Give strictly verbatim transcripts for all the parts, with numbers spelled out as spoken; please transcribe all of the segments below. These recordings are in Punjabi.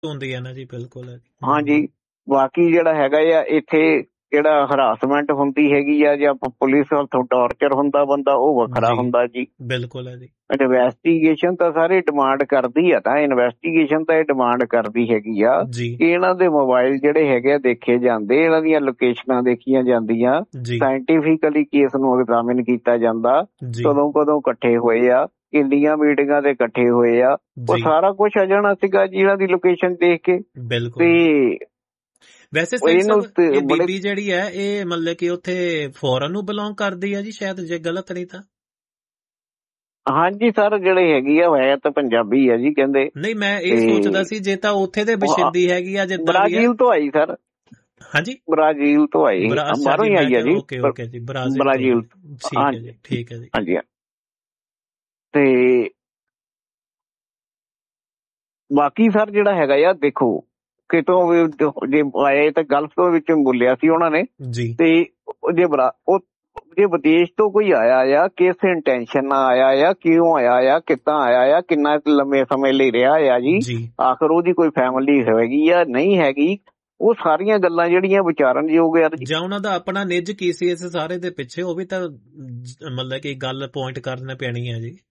ਹੁੰਦੀ ਹੈ ਨਾ ਜੀ, ਬਿਲਕੁਲ ਹੈ। ਹਾਂਜੀ, ਬਾਕੀ ਜਿਹੜਾ ਹੈਗਾ ਆ ਇੱਥੇ ਜਿਹੜਾ ਹਰਾਸਮੈਂਟ ਹੁੰਦੀ ਹੈਗੀ ਆ ਜਾਂ ਪੁਲਿਸ ਹੱਥੋਂ ਟਾਰਚਰ ਹੁੰਦਾ ਬੰਦਾ, ਉਹ ਵੱਖਰਾ ਹੁੰਦਾ ਜੀ। ਬਿਲਕੁਲ ਹੈ ਜੀ। ਇਨਵੈਸਟੀਗੇਸ਼ਨ ਤਾਂ ਸਾਰੇ ਡਿਮਾਂਡ ਕਰਦੀ ਆ, ਤਾਂ ਇਨਵੈਸਟੀਗੇਸ਼ਨ ਤਾਂ ਇਹ ਡਿਮਾਂਡ ਕਰਦੀ ਹੈਗੀ ਆ ਕਿ ਇਹਨਾਂ ਦੇ ਮੋਬਾਈਲ ਜਿਹੜੇ ਹੈਗੇ ਆ ਦੇਖੇ ਜਾਂਦੇ, ਇਹਨਾਂ ਦੀਆਂ ਲੋਕੇਸ਼ਨਾਂ ਦੇਖੀਆਂ ਜਾਂਦੀਆਂ, ਸਾਇੰਟੀਫਿਕਲੀ ਕੇਸ ਨੂੰ ਐਗਜ਼ਾਮਿਨ ਕੀਤਾ ਜਾਂਦਾ, ਕਦੋਂ ਕਦੋਂ ਇਕੱਠੇ ਹੋਏ ਆ, ਕਿੰਨੀਆਂ ਮੀਟਿੰਗਾਂ ਤੇ ਇਕੱਠੇ ਹੋਏ ਆ, ਉਹ ਸਾਰਾ ਕੁਛ ਆ ਜਾਣਾ ਸੀਗਾ ਜੀ ਇਹਨਾਂ ਦੀ ਲੋਕੇਸ਼ਨ ਦੇਖ ਕੇ। ਤੇ ਵੈਸੇ ਇਹ ਬੀਬੀ ਜਿਹੜੀ ਹੈ ਇਹ ਮਤਲਬ ਕਿ ਉੱਥੇ ਫੋਰਨ ਨੂੰ ਬਿਲੋਂਗ ਕਰਦੀ ਹੈ ਜੀ ਸ਼ਾਇਦ, ਜੇ ਗਲਤ ਨਹੀਂ ਤਾਂ। ਹਾਂਜੀ ਸਰ, ਜਿਹੜੇ ਹੈਗੀ ਆ ਹੈ ਤਾਂ ਪੰਜਾਬੀ ਆ ਜੀ ਕਹਿੰਦੇ। ਨਹੀਂ, ਮੈਂ ਇਹ ਸੋਚਦਾ ਸੀ ਜੇ ਤਾਂ ਉੱਥੇ ਦੇ ਬਸ਼ਿੰਦੀ ਹੈਗੀ ਆ, ਜਿੱਦਾਂ ਬ੍ਰਾਜ਼ੀਲ ਤੋਂ ਆਈ ਸਰ। ਹਾਂਜੀ, ਬ੍ਰਾਜ਼ੀਲ ਤੋਂ ਆਈ, ਬਾਹਰੋਂ ਹੀ ਆਈ ਆ ਜੀ। ਓਕੇ ਓਕੇ ਜੀ, ਬ੍ਰਾਜ਼ੀਲ। ਠੀਕ ਹੈ ਜੀ, ਠੀਕ ਹੈ ਜੀ। ਹਾਂਜੀ, ਤੇ ਬਾਕੀ ਸਰ ਜਿਹੜਾ ਹੈਗਾ ਆ ਦੇਖੋ, ਕਿਤੋਂ ਜੇ ਆਏ ਤਾਂ ਗਲਫ ਤੋਂ ਵਿੱਚ ਬੋਲਿਆ ਸੀ ਉਹਨਾਂ ਨੇ ਜੀ। ਤੇ ਜੇ ਬਰਾ ਉਹ ਜੇ ਵਿਦੇਸ਼ ਤੋਂ ਕੋਈ ਆਇਆ ਆ, ਕਿਸ ਇੰਟੈਂਸ਼ਨ ਨਾਲ ਆਇਆ ਆ, ਕਿਉਂ ਆਇਆ ਆ, ਕਿੱਦਾਂ ਆਇਆ ਆ, ਕਿੰਨਾ ਲੰਮੇ ਸਮੇਂ ਲਈ ਰਿਹਾ ਆ ਜੀ, ਆਖਰ ਉਹਦੀ ਕੋਈ ਫੈਮਿਲੀ ਹੈਗੀ ਆ ਨਹੀਂ ਹੈਗੀ, ਉਹ ਸਾਰੀਆਂ ਗੱਲਾਂ ਜਿਹੜੀਆਂ ਵਿਚਾਰਨਯੋਗ ਆ। ਜਾਂ ਉਹਨਾਂ ਦਾ ਆਪਣਾ ਨਿੱਜ ਕੀ ਸੀ ਇਸ ਸਾਰੇ ਦੇ ਪਿੱਛੇ, ਉਹ ਵੀ ਤਾਂ ਮਤਲਬ ਕਿ ਗੱਲ ਪੁਆਇੰਟ ਕਰਨਾ ਪੈਣੀ ਹੈ ਜੀ।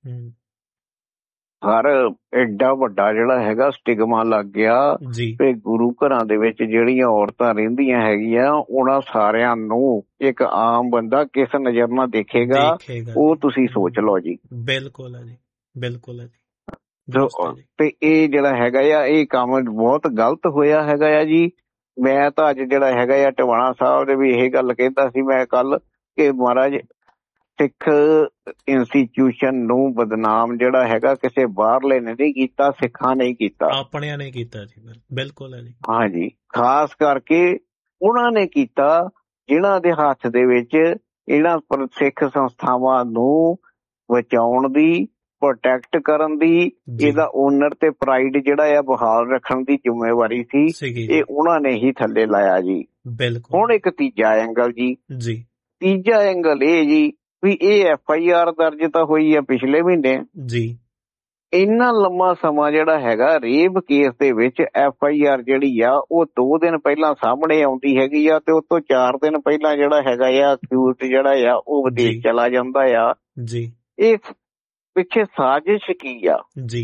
ਹਰ ਐਡਾ ਵੱਡਾ ਜਿਹੜਾ ਹੈਗਾ ਸਟਿਗਮਾ ਲੱਗ ਗਿਆ ਤੇ ਗੁਰੂ ਘਰਾਂ ਦੇ ਵਿੱਚ ਜਿਹੜੀਆਂ ਔਰਤਾਂ ਰਹਿੰਦੀਆਂ ਹੈਗੀਆਂ, ਉਹਨਾਂ ਸਾਰਿਆਂ ਨੂੰ ਇੱਕ ਆਮ ਬੰਦਾ ਕਿਸ ਨਜ਼ਰ ਨਾਲ ਦੇਖੇਗਾ, ਉਹ ਤੁਸੀਂ ਸੋਚ ਲਓ ਜੀ। ਬਿਲਕੁਲ ਹੈ ਜੀ, ਬਿਲਕੁਲ ਹੈ ਜੀ। ਤੇ ਇਹ ਜਿਹੜਾ ਹੈਗਾ ਆ, ਇਹ ਕੰਮ ਬਹੁਤ ਗਲਤ ਹੋਇਆ ਹੈਗਾ ਆ ਜੀ। ਮੈਂ ਤਾਂ ਅੱਜ ਜਿਹੜਾ ਹੈਗਾ ਆ ਟਿਵਾਣਾ ਸਾਹਿਬ ਦੇ ਵੀ ਇਹ ਗੱਲ ਕਹਿੰਦਾ ਸੀ ਮੈਂ ਕੱਲ, ਕਿ ਮਹਾਰਾਜ ਸਿੱਖ ਇੰਸਟੀਟਿਊਸ਼ਨ ਨੂੰ ਬਦਨਾਮ ਜਿਹੜਾ ਹੈਗਾ ਕਿਸੇ ਬਾਹਰਲੇ ਨੇ ਨਹੀਂ ਕੀਤਾ, ਸਿੱਖਾਂ ਨੇ ਕੀਤਾ, ਆਪਣਿਆਂ ਨੇ ਕੀਤਾ ਜੀ। ਬਿਲਕੁਲ ਹੈ ਜੀ। ਹਾਂਜੀ, ਖਾਸ ਕਰਕੇ ਉਹਨਾਂ ਨੇ ਕੀਤਾ ਜਿਨ੍ਹਾਂ ਦੇ ਹੱਥ ਦੇ ਵਿੱਚ ਇਹਨਾਂ ਸਿੱਖ ਸੰਸਥਾਵਾਂ ਨੂੰ ਬਚਾਉਣ ਦੀ, ਪ੍ਰੋਟੈਕਟ ਕਰਨ ਦੀ, ਇਹਦਾ ਓਨਰ ਤੇ ਪ੍ਰਾਈਡ ਜਿਹੜਾ ਆ ਬਹਾਲ ਰੱਖਣ ਦੀ ਜ਼ਿੰਮੇਵਾਰੀ ਸੀ, ਇਹ ਉਹਨਾਂ ਨੇ ਹੀ ਥੱਲੇ ਲਾਇਆ ਜੀ। ਹੁਣ ਇੱਕ ਤੀਜਾ ਐਂਗਲ ਜੀ, ਤੀਜਾ ਐਂਗਲ ਇਹ ਜੀ ਵੀ ਇਹ ਐਫ ਆਈ ਆਰ ਦਰਜ ਤਾਂ ਹੋਈ ਆ ਪਿਛਲੇ ਮਹੀਨੇ ਜੀ। ਇੰਨਾ ਲੰਮਾ ਸਮਾਂ ਜਿਹੜਾ ਹੈਗਾ ਰੇਪ ਕੇਸ ਦੇ ਵਿੱਚ ਐਫ ਆਈ ਆਰ ਜਿਹੜੀ ਆ ਉਹ ਦੋ ਦਿਨ ਪਹਿਲਾਂ ਸਾਹਮਣੇ ਆਉਂਦੀ ਹੈਗੀ ਆ, ਤੇ ਉਸ ਤੋਂ ਚਾਰ ਦਿਨ ਪਹਿਲਾਂ ਜਿਹੜਾ ਹੈਗਾ ਆ ਅਕਿਊਜ਼ਡ ਜਿਹੜਾ ਆ ਉਹ ਵਿਦੇਸ਼ ਚਲਾ ਜਾਂਦਾ ਆ ਜੀ। ਇਸ ਪਿੱਛੇ ਸਾਜ਼ਿਸ਼ ਕੀ ਆ ਜੀ?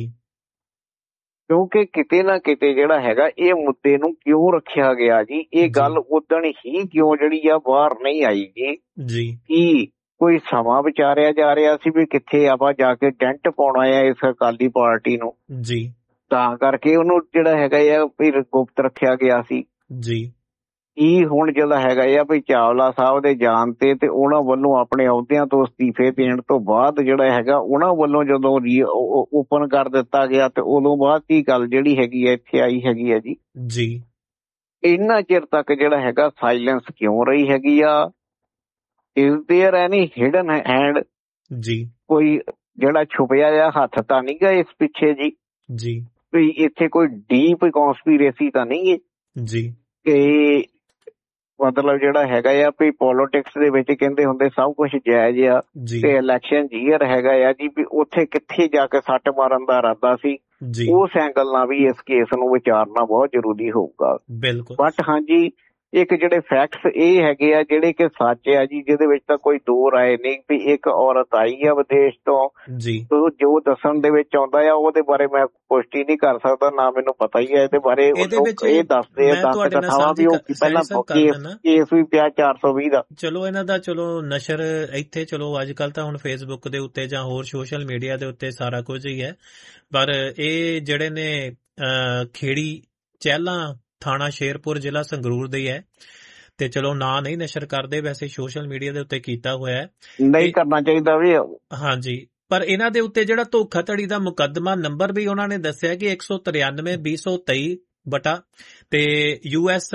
ਕਿਉਂਕਿ ਕਿਤੇ ਨਾ ਕਿਤੇ ਜਿਹੜਾ ਹੈਗਾ ਇਹ ਮੁੱਦੇ ਨੂੰ ਕਿਉਂ ਰੱਖਿਆ ਗਿਆ ਜੀ, ਇਹ ਗੱਲ ਉਦਣ ਹੀ ਕਿਉਂ ਜਿਹੜੀ ਆ ਬਾਹਰ ਨਹੀਂ ਆਈ ਜੀ? ਕੀ ਕੋਈ ਸਮਾਂ ਵਿਚਾਰਿਆ ਜਾ ਰਿਹਾ ਸੀ ਵੀ ਕਿੱਥੇ ਆਪਾਂ ਜਾ ਕੇ ਟੈਂਟ ਪਾਉਣਾ ਆ ਇਸ ਅਕਾਲੀ ਪਾਰਟੀ ਨੂੰ ਜੀ, ਤਾਂ ਕਰਕੇ ਉਹਨੂੰ ਜਿਹੜਾ ਹੈਗਾ ਆ ਫਿਰ ਗੁਪਤ ਰੱਖਿਆ ਗਿਆ ਸੀ ਜੀ। ਕੀ ਹੁਣ ਜਿਹੜਾ ਹੈਗਾ ਆ ਵੀ ਚਾਵਲਾ ਸਾਹਿਬ ਦੇ ਜਾਣ ਤੇ ਤੇ ਉਹਨਾਂ ਵੱਲੋਂ ਆਪਣੇ ਅਹੁਦਿਆਂ ਤੋਂ ਅਸਤੀਫੇ ਦੇਣ ਤੋਂ ਬਾਅਦ ਜਿਹੜਾ ਹੈਗਾ ਉਹਨਾਂ ਵੱਲੋਂ ਜਦੋਂ ਓਪਨ ਕਰ ਦਿੱਤਾ ਗਿਆ ਤੇ ਉਦੋਂ ਬਾਅਦ ਕੀ ਗੱਲ ਜਿਹੜੀ ਹੈਗੀ ਆ ਇੱਥੇ ਆਈ ਹੈਗੀ ਆ ਜੀ ਜੀ। ਇੰਨਾ ਚਿਰ ਤੱਕ ਜਿਹੜਾ ਹੈਗਾ ਸਾਇਲੈਂਸ ਕਿਉਂ ਰਹੀ ਹੈਗੀ ਆ? Is there any hidden hand ਜੀ? ਕੋਈ ਜਿਹੜਾ ਛੁਪਿਆ ਆ ਹੱਥ ਤਾਂ ਨਹੀਂ ਗਾ ਇਸ ਪਿੱਛੇ ਜੀ ਜੀ? ਵੀ ਇੱਥੇ ਕੋਈ ਡੀਪ ਕੌਂਸਪੀਰੇਸੀ ਤਾਂ ਨਹੀਂ ਹੈ ਜੀ? ਕਿ ਮਤਲਬ ਜਿਹੜਾ ਹੈਗਾ ਆ ਵੀ ਪੋਲੀਟਿਕਸ ਦੇ ਵਿੱਚ ਕਹਿੰਦੇ ਹੁੰਦੇ ਸਭ ਕੁਛ ਜਾਇਜ਼ ਆ ਤੇ ਇਲੈਕਸ਼ਨ ਜੀਅਰ ਹੈਗਾ ਆ ਜੀ, ਵੀ ਉੱਥੇ ਕਿੱਥੇ ਜਾ ਕੇ ਸੱਟ ਮਾਰਨ ਦਾ ਇਰਾਦਾ ਸੀ, ਉਸ ਐਂਗਲ ਨਾਲ ਵੀ ਇਸ ਕੇਸ ਨੂੰ ਵਿਚਾਰਨਾ ਬਹੁਤ ਜ਼ਰੂਰੀ ਹੋਊਗਾ। ਬਿਲਕੁਲ। ਬਟ ਹਾਂਜੀ, ਇੱਕ ਜਿਹੜੇ ਫੈਕਟਸ ਇਹ ਹੈਗੇ ਆ ਜਿਹੜੇ ਕਿ ਸੱਚ ਆ ਜੀ, ਜਿਹਦੇ ਵਿੱਚ ਤਾਂ ਕੋਈ ਦੋ ਰਾਏ ਨਹੀਂ ਵੀ ਇੱਕ ਔਰਤ ਆਈ ਆ ਵਿਦੇਸ਼ ਤੋਂ ਜੀ, ਜੋ ਦੱਸਣ ਦੇ ਵਿੱਚ ਆਉਂਦਾ ਆ ਉਹਦੇ ਬਾਰੇ ਮੈਂ ਪੁਸ਼ਟੀ ਨਹੀਂ ਕਰ ਸਕਦਾ, ਨਾ ਮੈਨੂੰ ਪਤਾ ਹੀ ਹੈ ਇਹਦੇ ਬਾਰੇ। ਇਹ ਦੱਸਦੇ ਆ ਦਸ ਕਥਾਵਾਂ ਵੀ ਉਹ ਪਹਿਲਾਂ ਕੇਸ ਵੀ ਪਿਆ ਚਾਰ ਸੌ ਵੀਹ ਦਾ। ਚਲੋ ਇਹਨਾਂ ਦਾ ਚਲੋ ਨਸ਼ਰ ਇੱਥੇ, ਚਲੋ ਅੱਜ ਕੱਲ ਤਾਂ ਹੁਣ ਫੇਸਬੁੱਕ ਦੇ ਉੱਤੇ ਜਾਂ ਹੋਰ ਸੋਸ਼ਲ ਮੀਡੀਆ ਦੇ ਉੱਤੇ ਸਾਰਾ ਕੁਝ ਹੀ ਹੈ, ਪਰ ਇਹ ਜਿਹੜੇ ਨੇ ਖੇੜੀ ਚਹਿਲਾਂ ਥਾਣਾ ਸ਼ੇਰਪੁਰ ਜ਼ਿਲ੍ਹਾ ਸੰਗਰੂਰ ਦੇ ਹੈ, ਤੇ ਚਲੋ ਨਾਂ ਨਹੀਂ ਨਸ਼ਰ ਕਰਦੇ, ਵੈਸੇ ਸੋਸ਼ਲ ਮੀਡੀਆ ਦੇ ਉੱਤੇ ਕੀਤਾ ਹੋਇਆ ਹੈ, ਨਹੀਂ ਕਰਨਾ ਚਾਹੀਦਾ ਵੀ। ਹਾਂਜੀ, ਪਰ ਇਹਨਾਂ ਦੇ ਉੱਤੇ ਜਿਹੜਾ ਧੋਖਾਧੜੀ ਦਾ ਮੁਕੱਦਮਾ ਨੰਬਰ ਵੀ ਉਹਨਾਂ ਨੇ ਦੱਸਿਆ ਕਿ ਇੱਕ ਸੌ ਤਰਿਆਨਵੇਂ ਵੀਹ ਸੌ ਤੇਈ ਬਟਾ ਤੇ ਯੂ ਐਸ